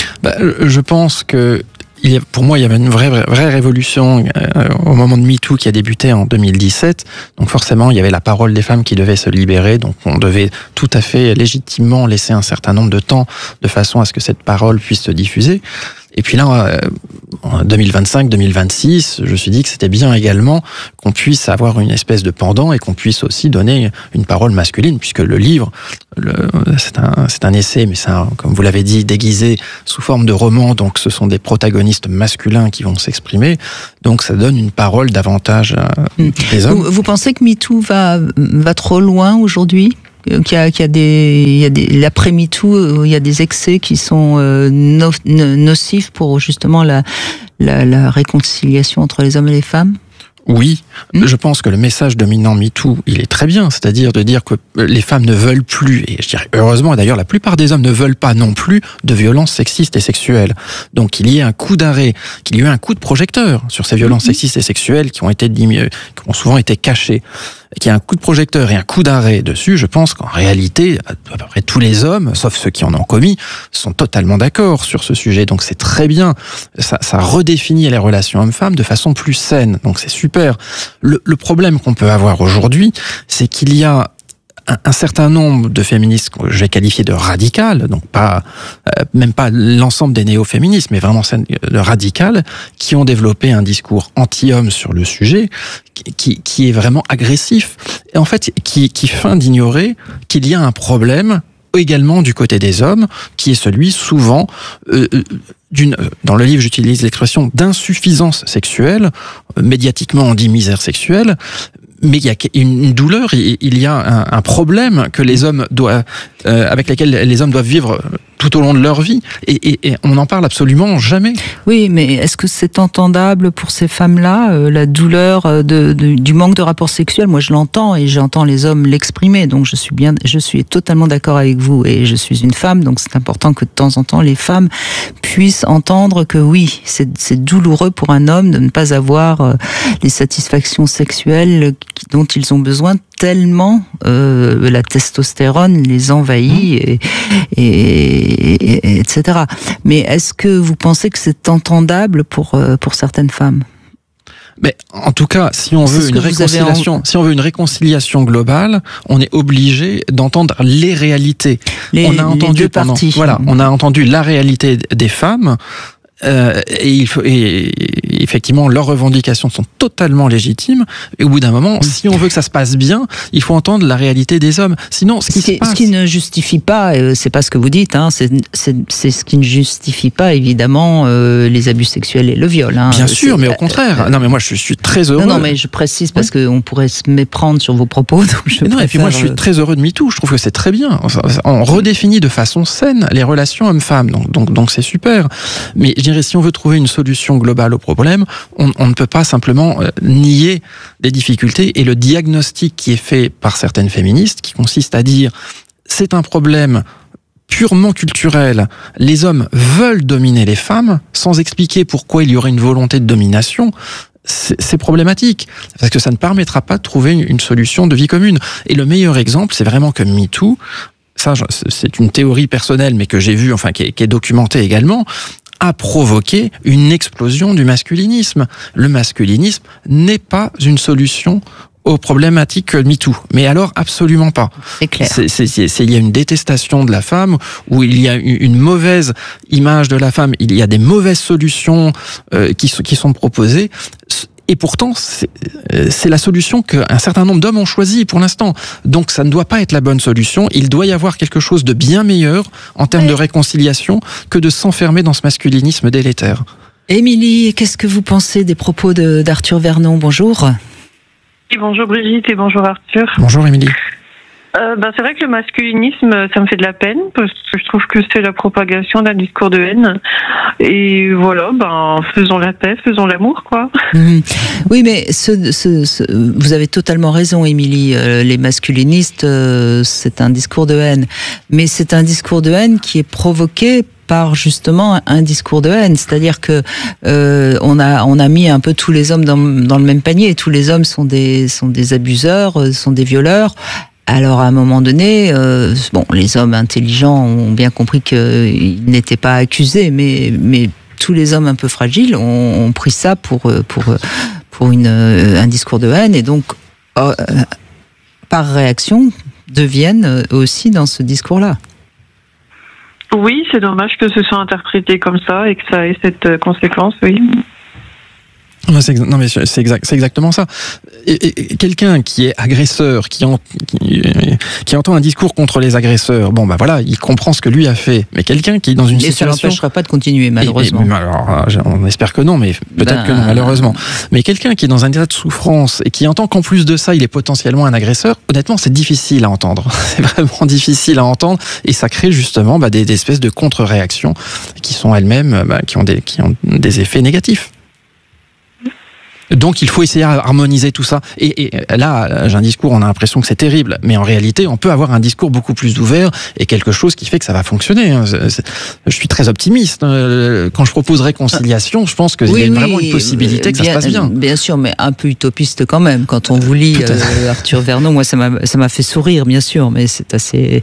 Je pense que Pour moi, il y avait une vraie révolution au moment de MeToo qui a débuté en 2017. Donc forcément, il y avait la parole des femmes qui devait se libérer. Donc on devait tout à fait légitimement laisser un certain nombre de temps de façon à ce que cette parole puisse se diffuser. Et puis là, en 2025-2026, je me suis dit que c'était bien également qu'on puisse avoir une espèce de pendant et qu'on puisse aussi donner une parole masculine, puisque le livre, c'est un essai, mais c'est comme vous l'avez dit, déguisé sous forme de roman, donc ce sont des protagonistes masculins qui vont s'exprimer, donc ça donne une parole davantage des hommes. Vous pensez que MeToo va trop loin aujourd'hui ? Qu'il y a des l'après MeToo, il y a des excès qui sont nocifs pour justement la réconciliation entre les hommes et les femmes? Oui, je pense que le message dominant MeToo, il est très bien, c'est-à-dire de dire que les femmes ne veulent plus, et je dirais heureusement, et d'ailleurs la plupart des hommes ne veulent pas non plus de violences sexistes et sexuelles. Donc qu'il y ait un coup d'arrêt, qu'il y ait un coup de projecteur sur ces violences sexistes et sexuelles qui ont souvent été cachées. Qu'il y a un coup de projecteur et un coup d'arrêt dessus, je pense qu'en réalité, à peu près tous les hommes, sauf ceux qui en ont commis, sont totalement d'accord sur ce sujet. Donc c'est très bien. Ça redéfinit les relations hommes-femmes de façon plus saine. Donc c'est super. Le problème qu'on peut avoir aujourd'hui, c'est qu'il y a un certain nombre de féministes que je vais qualifier de radicales, donc même pas l'ensemble des néo-féministes, mais vraiment de radicales, qui ont développé un discours anti-homme sur le sujet, qui est vraiment agressif, et en fait qui feint d'ignorer qu'il y a un problème également du côté des hommes, qui est celui souvent dans le livre j'utilise l'expression d'insuffisance sexuelle, médiatiquement on dit misère sexuelle, mais il y a une douleur, il y a un problème que les hommes avec lequel les hommes doivent vivre tout au long de leur vie, et on n'en parle absolument jamais. Oui, mais est-ce que c'est entendable pour ces femmes-là, la douleur du manque de rapport sexuel? Moi, je l'entends et j'entends les hommes l'exprimer, donc je suis totalement d'accord avec vous, et je suis une femme, donc c'est important que de temps en temps les femmes puissent entendre que oui, c'est douloureux pour un homme de ne pas avoir les satisfactions sexuelles dont ils ont besoin, tellement la testostérone les envahit, et etc. Mais est-ce que vous pensez que c'est entendable pour certaines femmes? Mais en tout cas, si on veut une réconciliation globale, on est obligé d'entendre les réalités. On a entendu on a entendu la réalité des femmes. Et effectivement, leurs revendications sont totalement légitimes. Et au bout d'un moment, si on veut que ça se passe bien, il faut entendre la réalité des hommes. Sinon, ce qui ne justifie pas, c'est pas ce que vous dites, hein, c'est ce qui ne justifie pas évidemment les abus sexuels et le viol. Hein. Bien sûr, mais au contraire. Non, mais moi, je suis très heureux. Non, mais je précise parce qu'on pourrait se méprendre sur vos propos. Donc et puis moi, je suis très heureux de MeToo. Je trouve que c'est très bien. On redéfinit de façon saine les relations hommes-femmes. Donc c'est super. Mais je dirais, si on veut trouver une solution globale au problème, on ne peut pas simplement nier les difficultés, et le diagnostic qui est fait par certaines féministes, qui consiste à dire c'est un problème purement culturel, les hommes veulent dominer les femmes, sans expliquer pourquoi il y aurait une volonté de domination, c'est problématique, parce que ça ne permettra pas de trouver une solution de vie commune. Et le meilleur exemple, c'est vraiment que MeToo, ça c'est une théorie personnelle, mais que j'ai vue, enfin qui est documentée également, a provoqué une explosion du masculinisme. Le masculinisme n'est pas une solution aux problématiques MeToo. Mais alors, absolument pas. C'est clair. Il y a une détestation de la femme, où il y a une mauvaise image de la femme, il y a des mauvaises solutions qui sont proposées. Et pourtant, c'est la solution qu'un certain nombre d'hommes ont choisie pour l'instant. Donc ça ne doit pas être la bonne solution. Il doit y avoir quelque chose de bien meilleur en termes de réconciliation que de s'enfermer dans ce masculinisme délétère. Émilie, qu'est-ce que vous pensez des propos d'Arthur Vernon? Bonjour. Et bonjour Brigitte et bonjour Arthur. Bonjour Émilie. C'est vrai que le masculinisme, ça me fait de la peine, parce que je trouve que c'est la propagation d'un discours de haine. Et voilà, faisons la paix, faisons l'amour, quoi. Oui, mais vous avez totalement raison, Émilie. Les masculinistes, c'est un discours de haine. Mais c'est un discours de haine qui est provoqué par justement un discours de haine, c'est-à-dire que on a mis un peu tous les hommes dans le même panier. Tous les hommes sont des abuseurs, sont des violeurs. Alors à un moment donné, les hommes intelligents ont bien compris qu'ils n'étaient pas accusés, mais tous les hommes un peu fragiles ont pris ça pour un discours de haine, et donc par réaction deviennent aussi dans ce discours-là. Oui, c'est dommage que ce soit interprété comme ça et que ça ait cette conséquence, oui. C'est exactement ça. Et quelqu'un qui est agresseur, qui entend un discours contre les agresseurs, bon bah voilà, il comprend ce que lui a fait. Mais quelqu'un qui est dans une situation, ça n'empêchera pas de continuer, malheureusement. Alors, on espère que non, mais peut-être que non, malheureusement. Mais quelqu'un qui est dans un état de souffrance et qui entend qu'en plus de ça, il est potentiellement un agresseur, honnêtement, c'est difficile à entendre. C'est vraiment difficile à entendre, et ça crée justement des espèces de contre-réactions qui sont elles-mêmes, qui ont des effets négatifs. Donc il faut essayer d'harmoniser tout ça. Et là, j'ai un discours, on a l'impression que c'est terrible, mais en réalité, on peut avoir un discours beaucoup plus ouvert et quelque chose qui fait que ça va fonctionner. Je suis très optimiste. Quand je propose réconciliation, je pense qu'il y a vraiment une possibilité que ça se passe bien. Bien sûr, mais un peu utopiste quand même. Quand on vous lit Arthur Vernon, moi ça m'a fait sourire, bien sûr, mais c'est assez...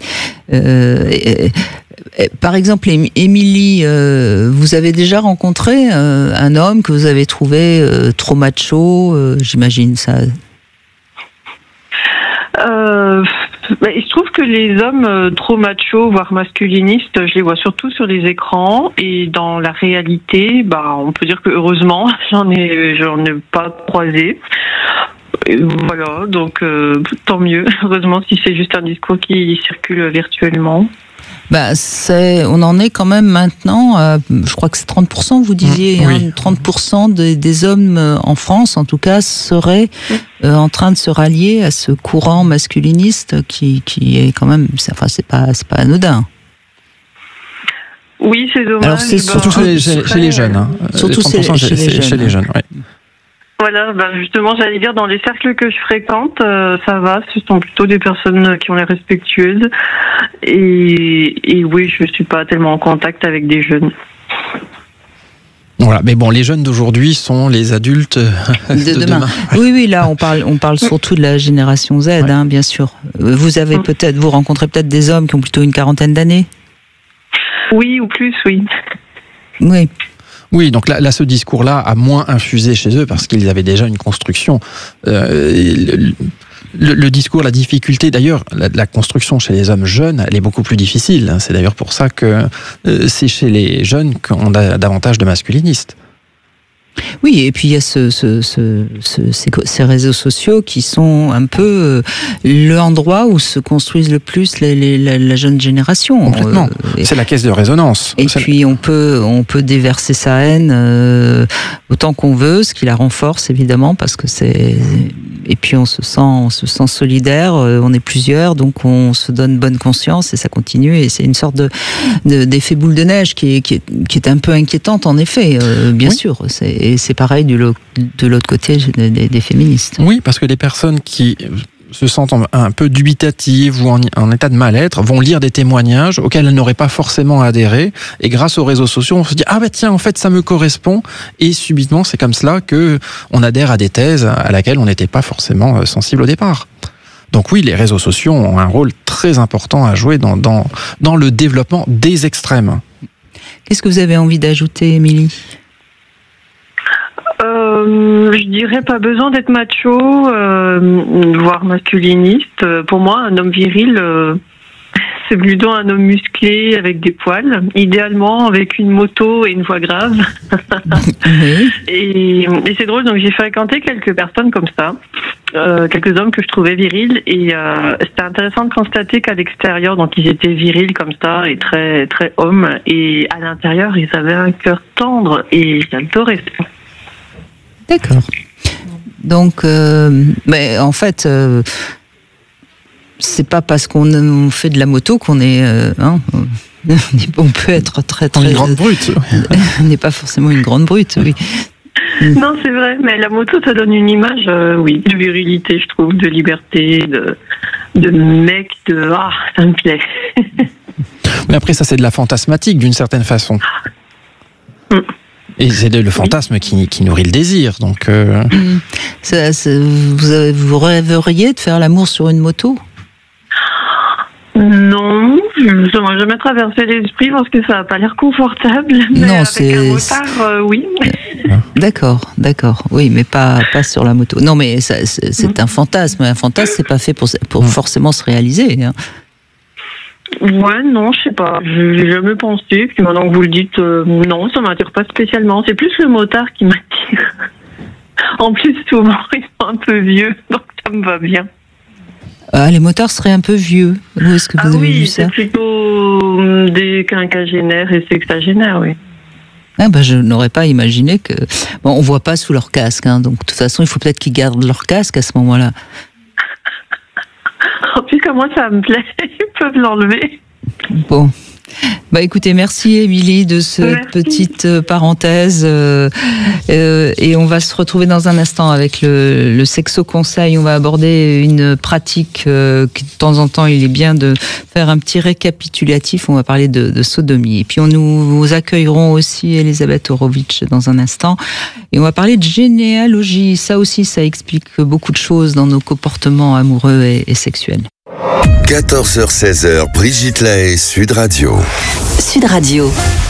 Par exemple, Émilie, vous avez déjà rencontré un homme que vous avez trouvé trop macho, j'imagine ça. Il se trouve que les hommes trop machos, voire masculinistes, je les vois surtout sur les écrans, et dans la réalité, on peut dire que heureusement, j'en ai pas croisé. Et voilà, donc tant mieux. Heureusement, si c'est juste un discours qui circule virtuellement. On en est quand même maintenant, je crois que c'est 30%, vous disiez, oui. 30% des hommes en France, en tout cas, seraient en train de se rallier à ce courant masculiniste qui est quand même, c'est pas anodin. Oui, c'est dommage. Alors c'est surtout chez les jeunes. Hein. Surtout chez les jeunes. Oui. Voilà, justement, j'allais dire, dans les cercles que je fréquente, ça va, ce sont plutôt des personnes qui ont l'air respectueuses. Et oui, je suis pas tellement en contact avec des jeunes. Voilà, mais bon, les jeunes d'aujourd'hui sont les adultes de demain. Oui, là, on parle surtout de la génération Z, bien sûr. Vous rencontrez peut-être des hommes qui ont plutôt une quarantaine d'années? Oui, ou plus, oui. Oui. Oui, donc là, ce discours-là a moins infusé chez eux parce qu'ils avaient déjà une construction. Le discours, la difficulté, d'ailleurs, la construction chez les hommes jeunes, elle est beaucoup plus difficile. C'est d'ailleurs pour ça que c'est chez les jeunes qu'on a davantage de masculinistes. Oui, et puis il y a ces réseaux sociaux qui sont un peu l'endroit où se construisent le plus la jeune génération. Complètement. C'est la caisse de résonance. Et puis on peut déverser sa haine autant qu'on veut, ce qui la renforce évidemment, parce que c'est... Et puis on se sent solidaire, on est plusieurs, donc on se donne bonne conscience et ça continue, et c'est une sorte d'effet boule de neige qui est un peu inquiétante en effet, bien sûr. Et c'est pareil de l'autre côté des féministes. Oui, parce que les personnes qui se sentent un peu dubitatives ou en état de mal-être vont lire des témoignages auxquels elles n'auraient pas forcément adhéré, et grâce aux réseaux sociaux on se dit tiens, en fait ça me correspond, et subitement c'est comme cela que on adhère à des thèses à laquelle on n'était pas forcément sensible au départ. Donc oui, les réseaux sociaux ont un rôle très important à jouer dans le développement des extrêmes. Qu'est-ce que vous avez envie d'ajouter, Émilie ? Je dirais pas besoin d'être macho, voire masculiniste. Pour moi, un homme viril, c'est plutôt un homme musclé avec des poils, idéalement avec une moto et une voix grave. Et c'est drôle, donc j'ai fréquenté quelques personnes comme ça, quelques hommes que je trouvais virils, et c'était intéressant de constater qu'à l'extérieur, donc ils étaient virils comme ça et très très hommes, et à l'intérieur ils avaient un cœur tendre, et j'adorais ça. D'accord. Donc, mais en fait, c'est pas parce qu'on fait de la moto qu'on est, on peut être très une grande brute. On n'est pas forcément une grande brute, oui. Non, c'est vrai, mais la moto, ça donne une image, de virilité, je trouve, de liberté, de mec, ça me plaît. Mais après, ça, c'est de la fantasmatique, d'une certaine façon. Et c'est le fantasme qui nourrit le désir, donc... Vous rêveriez de faire l'amour sur une moto ? Non, Ça m'a jamais traversé l'esprit parce que ça n'a pas l'air confortable. Mais Non, avec c'est- un motard, oui. D'accord. Oui, mais pas sur la moto. Non, mais c'est un fantasme. Un fantasme, c'est pas fait pour forcément se réaliser. Hein. Ouais, non, je sais pas. Je n'ai jamais pensé. Puis maintenant que vous le dites, non, ça m'attire pas spécialement. C'est plus le motard qui m'attire. En plus, souvent, ils sont un peu vieux, donc ça me va bien. Ah, les motards seraient un peu vieux. Où est-ce que vous avez vu ça? C'est plutôt des quinquagénaires et sexagénaires, oui. Ah bah, je n'aurais pas imaginé que... Bon, on voit pas sous leur casque, hein, donc de toute façon, il faut peut-être qu'ils gardent leur casque à ce moment-là. En plus, comment ça me plaît, ils peuvent l'enlever. Bon. Bah écoutez, merci Émilie de cette petite parenthèse et on va se retrouver dans un instant avec le Sexo Conseil. On va aborder une pratique qui de temps en temps il est bien de faire un petit récapitulatif. On va parler de sodomie et puis nous accueillerons aussi Elisabeth Horowitz dans un instant et on va parler de généalogie. Ça aussi, ça explique beaucoup de choses dans nos comportements amoureux et sexuels. 14h-16h, Brigitte Lahaie, Sud Radio. Sud Radio.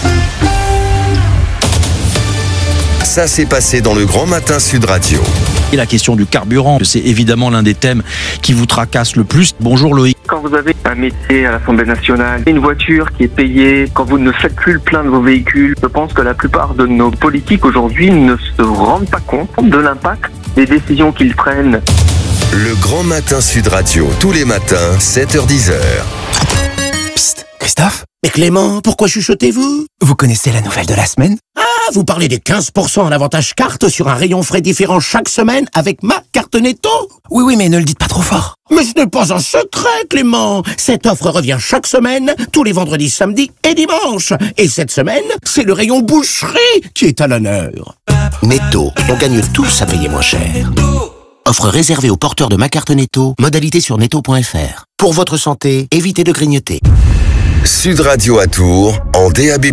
Ça s'est passé dans le Grand Matin Sud Radio. Et la question du carburant, c'est évidemment l'un des thèmes qui vous tracasse le plus. Bonjour Loïc. Quand vous avez un métier à l'Assemblée nationale, une voiture qui est payée, quand vous ne faites plus le plein de vos véhicules, je pense que la plupart de nos politiques aujourd'hui ne se rendent pas compte de l'impact des décisions qu'ils prennent. Le Grand Matin Sud Radio, tous les matins, 7h-10h. Psst, Christophe? Mais Clément, pourquoi chuchotez-vous? Vous connaissez la nouvelle de la semaine? Ah, vous parlez des 15% en avantage carte sur un rayon frais différent chaque semaine avec ma carte Netto? Oui, mais ne le dites pas trop fort. Mais ce n'est pas un secret, Clément. Cette offre revient chaque semaine, tous les vendredis, samedis et dimanches. Et cette semaine, c'est le rayon boucherie qui est à l'honneur. Netto, on gagne tous à payer moins cher. Offre réservée aux porteurs de ma carte Netto, modalité sur netto.fr. Pour votre santé, évitez de grignoter. Sud Radio à Tours, en DAB+.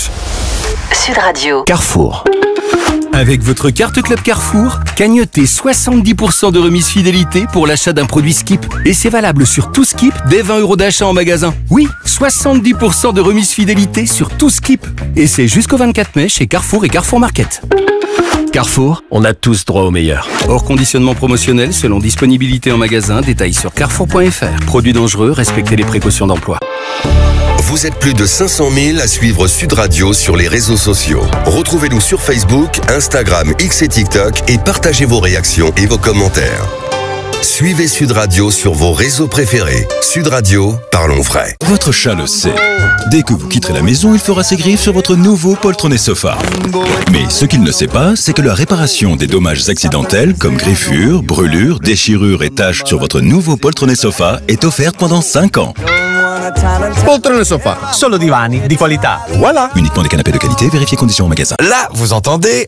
Sud Radio. Carrefour. Avec votre carte Club Carrefour, cagnotez 70% de remise fidélité pour l'achat d'un produit Skip. Et c'est valable sur tout Skip dès 20 € d'achat en magasin. Oui, 70% de remise fidélité sur tout Skip. Et c'est jusqu'au 24 mai chez Carrefour et Carrefour Market. Carrefour, on a tous droit au meilleur. Hors conditionnement promotionnel selon disponibilité en magasin, détails sur carrefour.fr. Produits dangereux, respectez les précautions d'emploi. Vous êtes plus de 500 000 à suivre Sud Radio sur les réseaux sociaux. Retrouvez-nous sur Facebook, Instagram, X et TikTok et partagez vos réactions et vos commentaires. Suivez Sud Radio sur vos réseaux préférés. Sud Radio, parlons vrai. Votre chat le sait. Dès que vous quitterez la maison, il fera ses griffes sur votre nouveau poltronné sofa. Mais ce qu'il ne sait pas, c'est que la réparation des dommages accidentels comme griffures, brûlures, déchirures et taches sur votre nouveau poltronné sofa est offerte pendant 5 ans. Poltrone sofa, solo divani di qualità. Voilà. Uniquement des canapés de qualité, vérifiez conditions au magasin. Là, vous entendez?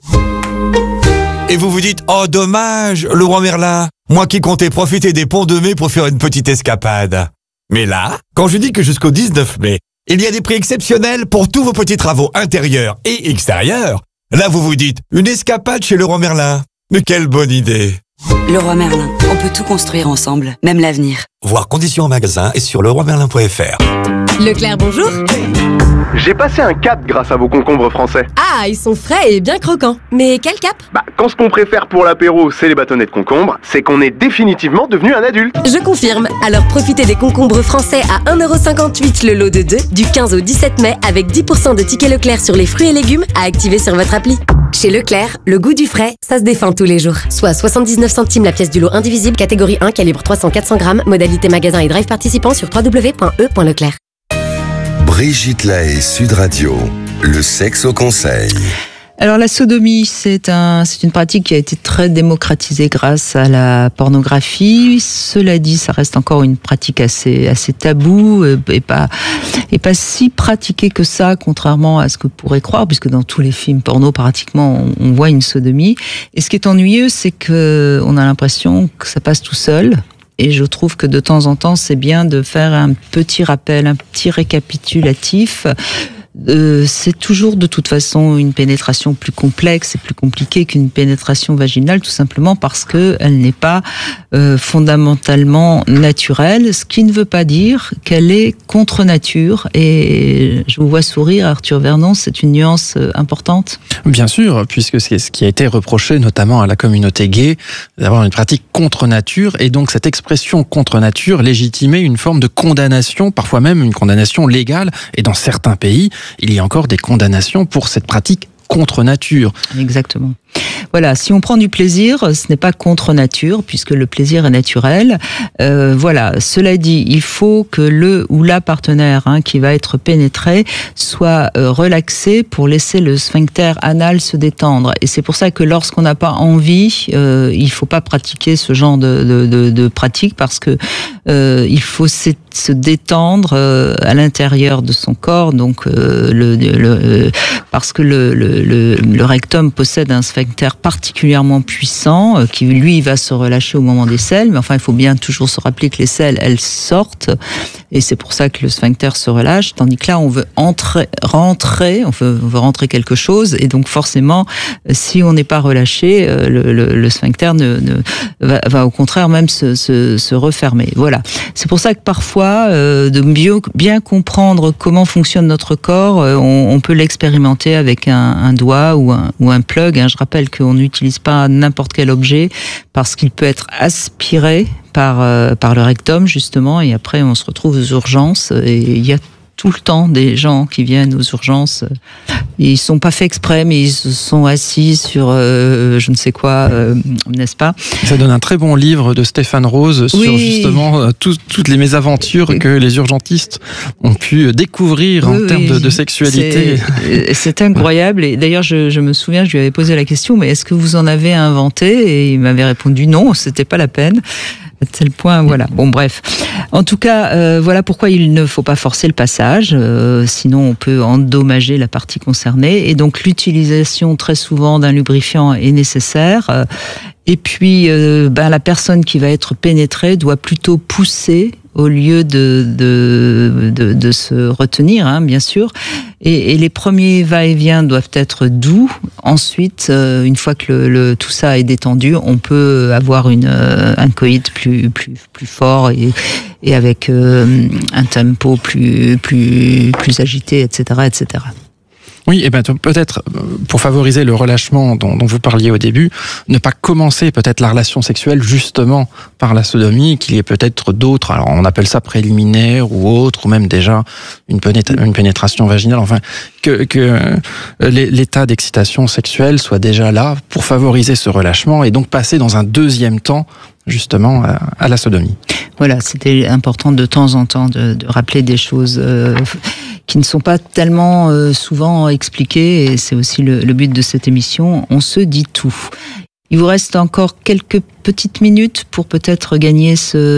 Et vous vous dites, oh dommage, le roi Merlin, moi qui comptais profiter des ponts de mai pour faire une petite escapade. Mais là, quand je dis que jusqu'au 19 mai, il y a des prix exceptionnels pour tous vos petits travaux intérieurs et extérieurs, là vous vous dites, une escapade chez le roi Merlin. Mais quelle bonne idée! Leroy Merlin, on peut tout construire ensemble, même l'avenir. Voir conditions en magasin et sur leroymerlin.fr. Leclerc, bonjour. J'ai passé un cap grâce à vos concombres français. Ah, ils sont frais et bien croquants. Mais quel cap? Quand ce qu'on préfère pour l'apéro, c'est les bâtonnets de concombre, c'est qu'on est définitivement devenu un adulte. Je confirme. Alors profitez des concombres français à 1,58 € le lot de 2 du 15 au 17 mai avec 10% de tickets Leclerc sur les fruits et légumes à activer sur votre appli. Chez Leclerc, le goût du frais, ça se défend tous les jours. Soit 79 centimes la pièce du lot indivisible, catégorie 1, calibre 300-400 grammes, modalité magasin et drive participant sur www.e.leclerc. Brigitte Lahaie, Sud Radio, le sexe au conseil. Alors la sodomie, c'est une pratique qui a été très démocratisée grâce à la pornographie. Cela dit, ça reste encore une pratique assez taboue et pas si pratiquée que ça, contrairement à ce que vous pourrez croire, puisque dans tous les films porno, pratiquement, on voit une sodomie. Et ce qui est ennuyeux, c'est que on a l'impression que ça passe tout seul. Et je trouve que de temps en temps, c'est bien de faire un petit rappel, un petit récapitulatif C'est toujours de toute façon une pénétration plus complexe et plus compliquée qu'une pénétration vaginale, tout simplement parce que elle n'est pas fondamentalement naturelle, ce qui ne veut pas dire qu'elle est contre nature. Et je vous vois sourire, Arthur Vernon, c'est une nuance importante. Bien sûr, puisque c'est ce qui a été reproché notamment à la communauté gay, d'avoir une pratique contre nature, et donc cette expression contre nature légitimait une forme de condamnation, parfois même une condamnation légale, et dans certains pays, il y a encore des condamnations pour cette pratique contre nature. Exactement. Voilà, si on prend du plaisir, ce n'est pas contre nature, puisque le plaisir est naturel. Voilà, cela dit, il faut que le ou la partenaire qui va être pénétré soit relaxé pour laisser le sphincter anal se détendre. Et c'est pour ça que lorsqu'on n'a pas envie, il faut pas pratiquer ce genre de pratique, parce que il faut se détendre à l'intérieur de son corps, donc parce que le rectum possède un sphincter particulièrement puissant qui lui va se relâcher au moment des selles, mais enfin il faut bien toujours se rappeler que les selles elles sortent, et c'est pour ça que le sphincter se relâche, tandis que là on veut rentrer quelque chose, et donc forcément si on n'est pas relâché, le sphincter va au contraire même se refermer. Voilà, c'est pour ça que parfois de bien comprendre comment fonctionne notre corps, on peut l'expérimenter avec un doigt ou un plug. Je rappelle qu'on n'utilise pas n'importe quel objet parce qu'il peut être aspiré par le rectum justement, et après on se retrouve aux urgences, et il y a tout le temps des gens qui viennent aux urgences. Ils sont pas fait exprès, mais ils se sont assis sur je ne sais quoi, n'est-ce pas? Ça donne un très bon livre de Stéphane Rose sur justement toutes les mésaventures que les urgentistes ont pu découvrir en termes de sexualité. C'est incroyable. Et d'ailleurs, je me souviens, je lui avais posé la question, mais est-ce que vous en avez inventé? Et il m'avait répondu non, c'était pas la peine. À tel point, voilà. Bon, bref. En tout cas, voilà pourquoi il ne faut pas forcer le passage, sinon on peut endommager la partie concernée. Et donc l'utilisation très souvent d'un lubrifiant est nécessaire. Et puis, la personne qui va être pénétrée doit plutôt pousser au lieu de se retenir, bien sûr. Et les premiers va-et-vient doivent être doux. Ensuite, une fois que tout ça est détendu, on peut avoir un coït plus fort et avec un tempo plus agité, etc., etc. Oui, et peut-être, pour favoriser le relâchement dont vous parliez au début, ne pas commencer peut-être la relation sexuelle justement par la sodomie, qu'il y ait peut-être d'autres, alors on appelle ça préliminaire ou autre, ou même déjà une pénétration vaginale, enfin, que l'état d'excitation sexuelle soit déjà là pour favoriser ce relâchement, et donc passer dans un deuxième temps justement à la sodomie. Voilà, c'était important de temps en temps de rappeler des choses qui ne sont pas tellement souvent expliquées, et c'est aussi le but de cette émission. On se dit tout. Il vous reste encore quelques petites minutes pour peut-être gagner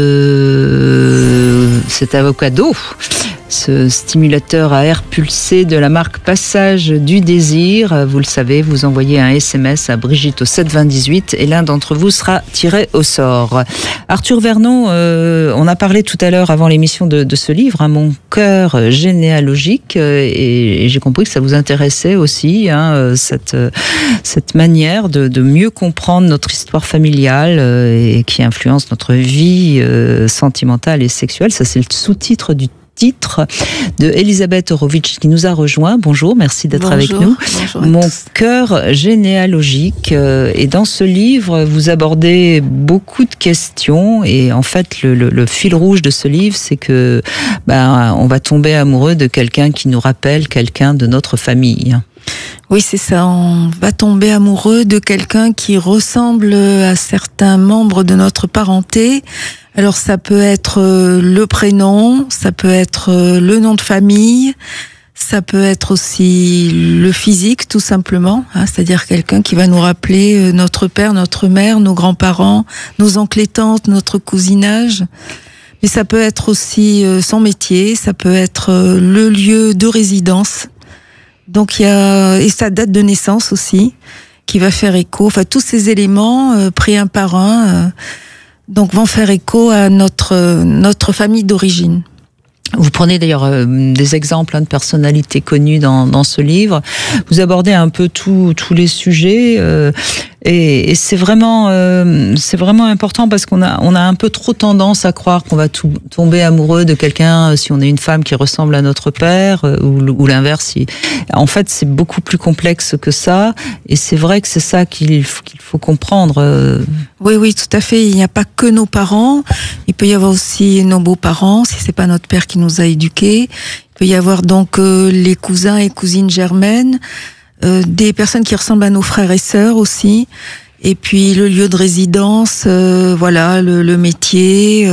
cet avocado, ce stimulateur à air pulsé de la marque Passage du Désir. Vous le savez, vous envoyez un SMS à Brigitte au 72018 et l'un d'entre vous sera tiré au sort. Arthur Vernon, on a parlé tout à l'heure avant l'émission de ce livre, Mon cœur généalogique, et j'ai compris que ça vous intéressait aussi, cette manière de mieux comprendre notre histoire familiale et qui influence notre vie sentimentale et sexuelle. Ça, c'est le sous-titre du titre de Elisabeth Horowitz qui nous a rejoint. Bonjour, merci d'être avec nous. Mon cœur généalogique. Et dans ce livre, vous abordez beaucoup de questions, et en fait, le fil rouge de ce livre, c'est que on va tomber amoureux de quelqu'un qui nous rappelle quelqu'un de notre famille. Oui, c'est ça. On va tomber amoureux de quelqu'un qui ressemble à certains membres de notre parenté. Alors, ça peut être le prénom, ça peut être le nom de famille, ça peut être aussi le physique, tout simplement. C'est-à-dire quelqu'un qui va nous rappeler notre père, notre mère, nos grands-parents, nos oncles et tantes, notre cousinage. Mais ça peut être aussi son métier, ça peut être le lieu de résidence. Donc et sa date de naissance aussi, qui va faire écho. Enfin, tous ces éléments pris un par un, donc vont faire écho à notre famille d'origine. Vous prenez d'ailleurs des exemples de personnalités connues dans ce livre. Vous abordez un peu tous les sujets et c'est vraiment important parce qu'on a un peu trop tendance à croire qu'on va tomber amoureux de quelqu'un si on est une femme qui ressemble à notre père ou l'inverse. En fait, c'est beaucoup plus complexe que ça et c'est vrai que c'est ça qu'il faut comprendre. Oui, tout à fait. Il n'y a pas que nos parents. Il peut y avoir aussi nos beaux-parents, si c'est pas notre père qui nous a éduqués. Il peut y avoir donc les cousins et cousines germaines, des personnes qui ressemblent à nos frères et sœurs aussi. Et puis le lieu de résidence, le métier.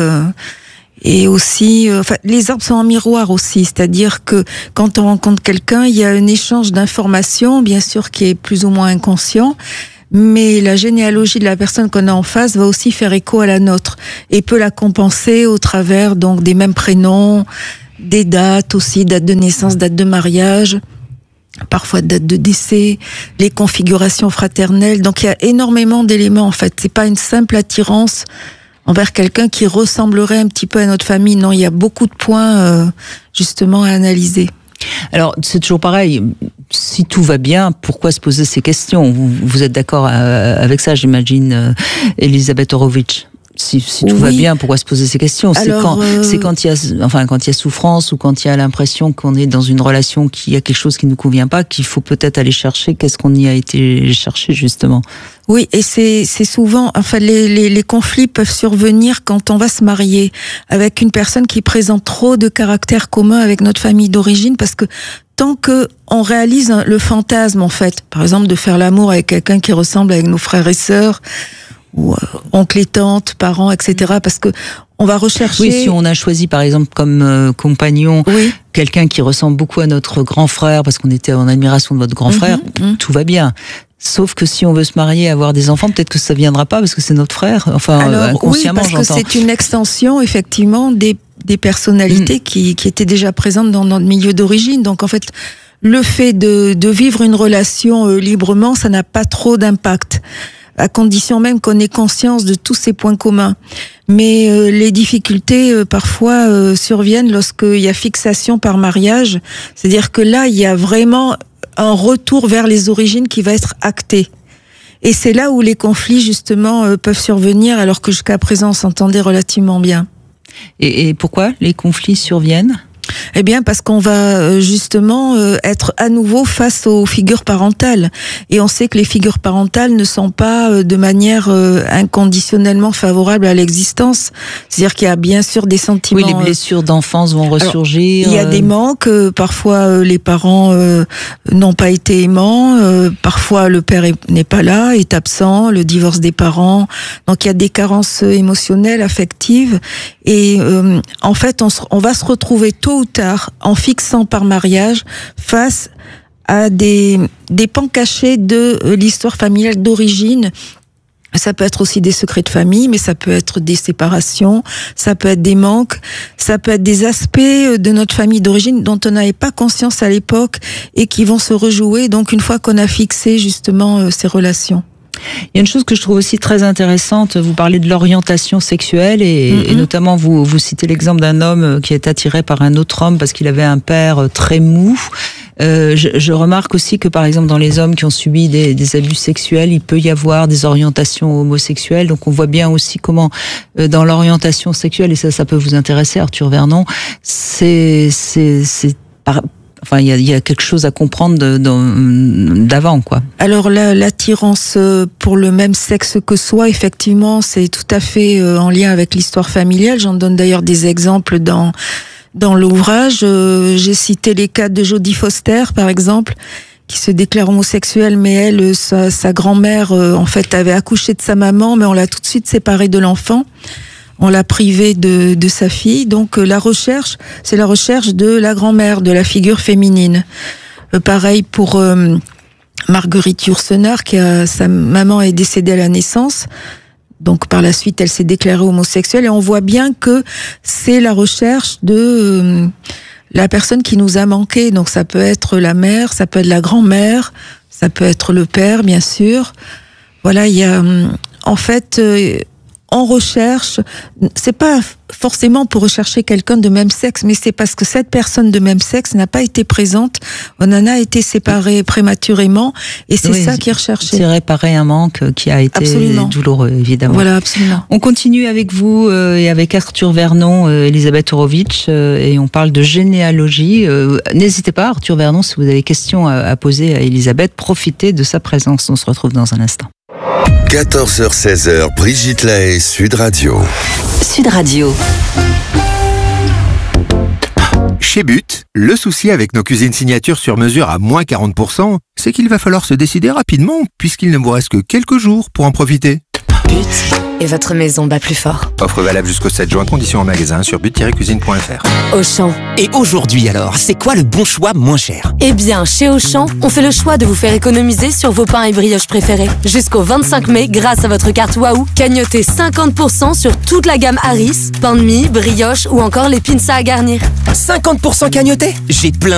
Et aussi, les arbres sont en miroir aussi, c'est-à-dire que quand on rencontre quelqu'un, il y a un échange d'informations, bien sûr, qui est plus ou moins inconscient. Mais la généalogie de la personne qu'on a en face va aussi faire écho à la nôtre et peut la compenser au travers donc des mêmes prénoms, des dates aussi, date de naissance, date de mariage, parfois date de décès, les configurations fraternelles. Donc il y a énormément d'éléments en fait. C'est pas une simple attirance envers quelqu'un qui ressemblerait un petit peu à notre famille. Non, il y a beaucoup de points justement à analyser. Alors, c'est toujours pareil. Si tout va bien, pourquoi se poser ces questions ? Vous êtes d'accord avec ça, j'imagine, Elisabeth Horowitz ? Si tout va bien, pourquoi se poser ces questions ? C'est quand il y a souffrance ou quand il y a l'impression qu'on est dans une relation qui a quelque chose qui ne nous convient pas, qu'il faut peut-être aller chercher qu'est-ce qu'on y a été chercher justement. Oui, et c'est souvent, les conflits peuvent survenir quand on va se marier avec une personne qui présente trop de caractères communs avec notre famille d'origine, parce que tant que on réalise le fantasme, en fait, par exemple de faire l'amour avec quelqu'un qui ressemble avec nos frères et sœurs, ou oncle et tante, parents, etc. Parce que on va rechercher... Oui, si on a choisi par exemple comme compagnon quelqu'un qui ressemble beaucoup à notre grand frère, parce qu'on était en admiration de votre grand frère, tout va bien. Sauf que si on veut se marier et avoir des enfants, peut-être que ça viendra pas parce que c'est notre frère. Inconsciemment, oui, parce que c'est une extension, effectivement, des personnalités qui étaient déjà présentes dans notre milieu d'origine. Donc en fait, le fait de vivre une relation librement, ça n'a pas trop d'impact, à condition même qu'on ait conscience de tous ces points communs. Mais les difficultés parfois surviennent lorsqu'il y a fixation par mariage. C'est-à-dire que là, il y a vraiment un retour vers les origines qui va être acté. Et c'est là où les conflits, justement, peuvent survenir, alors que jusqu'à présent, on s'entendait relativement bien. Et pourquoi les conflits surviennent ? Eh bien, parce qu'on va justement être à nouveau face aux figures parentales. Et on sait que les figures parentales ne sont pas de manière inconditionnellement favorable à l'existence. C'est-à-dire qu'il y a bien sûr des sentiments... Oui, les blessures d'enfance vont ressurgir. Alors, il y a des manques. Parfois, les parents n'ont pas été aimants. Parfois, le père n'est pas là, est absent. Le divorce des parents. Donc, il y a des carences émotionnelles, affectives. Et en fait, on va se retrouver tôt ou tard, en fixant par mariage, face à des pans cachés de l'histoire familiale d'origine. Ça peut être aussi des secrets de famille, mais ça peut être des séparations, ça peut être des manques, ça peut être des aspects de notre famille d'origine dont on n'avait pas conscience à l'époque et qui vont se rejouer, donc une fois qu'on a fixé justement ces relations. Il y a une chose que je trouve aussi très intéressante, vous parlez de l'orientation sexuelle et notamment vous citez l'exemple d'un homme qui est attiré par un autre homme parce qu'il avait un père très mou. Je remarque aussi que par exemple dans les hommes qui ont subi des abus sexuels, il peut y avoir des orientations homosexuelles. Donc on voit bien aussi comment dans l'orientation sexuelle, et ça peut vous intéresser Arthur Vernon, il y a quelque chose à comprendre d'avant, quoi. Alors l'attirance pour le même sexe que soi, effectivement, c'est tout à fait en lien avec l'histoire familiale. J'en donne d'ailleurs des exemples dans l'ouvrage. J'ai cité les cas de Jodie Foster, par exemple, qui se déclare homosexuelle, mais elle, sa grand-mère, en fait, avait accouché de sa maman, mais on l'a tout de suite séparée de l'enfant. On l'a privée de sa fille. Donc la recherche, c'est la recherche de la grand-mère, de la figure féminine. Pareil pour Marguerite Yourcenar, sa maman est décédée à la naissance. Donc par la suite, elle s'est déclarée homosexuelle. Et on voit bien que c'est la recherche de la personne qui nous a manqué. Donc ça peut être la mère, ça peut être la grand-mère, ça peut être le père, bien sûr. Voilà, il y a en fait... on recherche, c'est pas forcément pour rechercher quelqu'un de même sexe, mais c'est parce que cette personne de même sexe n'a pas été présente, on en a été séparés prématurément, et c'est ça qui est recherché. C'est réparer un manque qui a été douloureux, évidemment. Voilà, absolument. On continue avec vous et avec Arthur Vernon, Elisabeth Horowitz, et on parle de généalogie. N'hésitez pas, Arthur Vernon, si vous avez des questions à poser à Elisabeth, profitez de sa présence. On se retrouve dans un instant. 14h-16h, Brigitte Lahaie, Sud Radio. Sud Radio. Chez But, le souci avec nos cuisines signatures sur mesure à moins 40%, c'est qu'il va falloir se décider rapidement, puisqu'il ne vous reste que quelques jours pour en profiter. But et votre maison bat plus fort. Offre valable jusqu'au 7 juin, conditions en magasin sur but-cuisine.fr. Auchan. Et aujourd'hui alors, c'est quoi le bon choix moins cher? Eh bien, chez Auchan, on fait le choix de vous faire économiser sur vos pains et brioches préférés. Jusqu'au 25 mai, grâce à votre carte Waouh, cagnotez 50% sur toute la gamme Harris, pain de mie, brioche ou encore les pizzas à garnir. 50% cagnoté? J'ai plein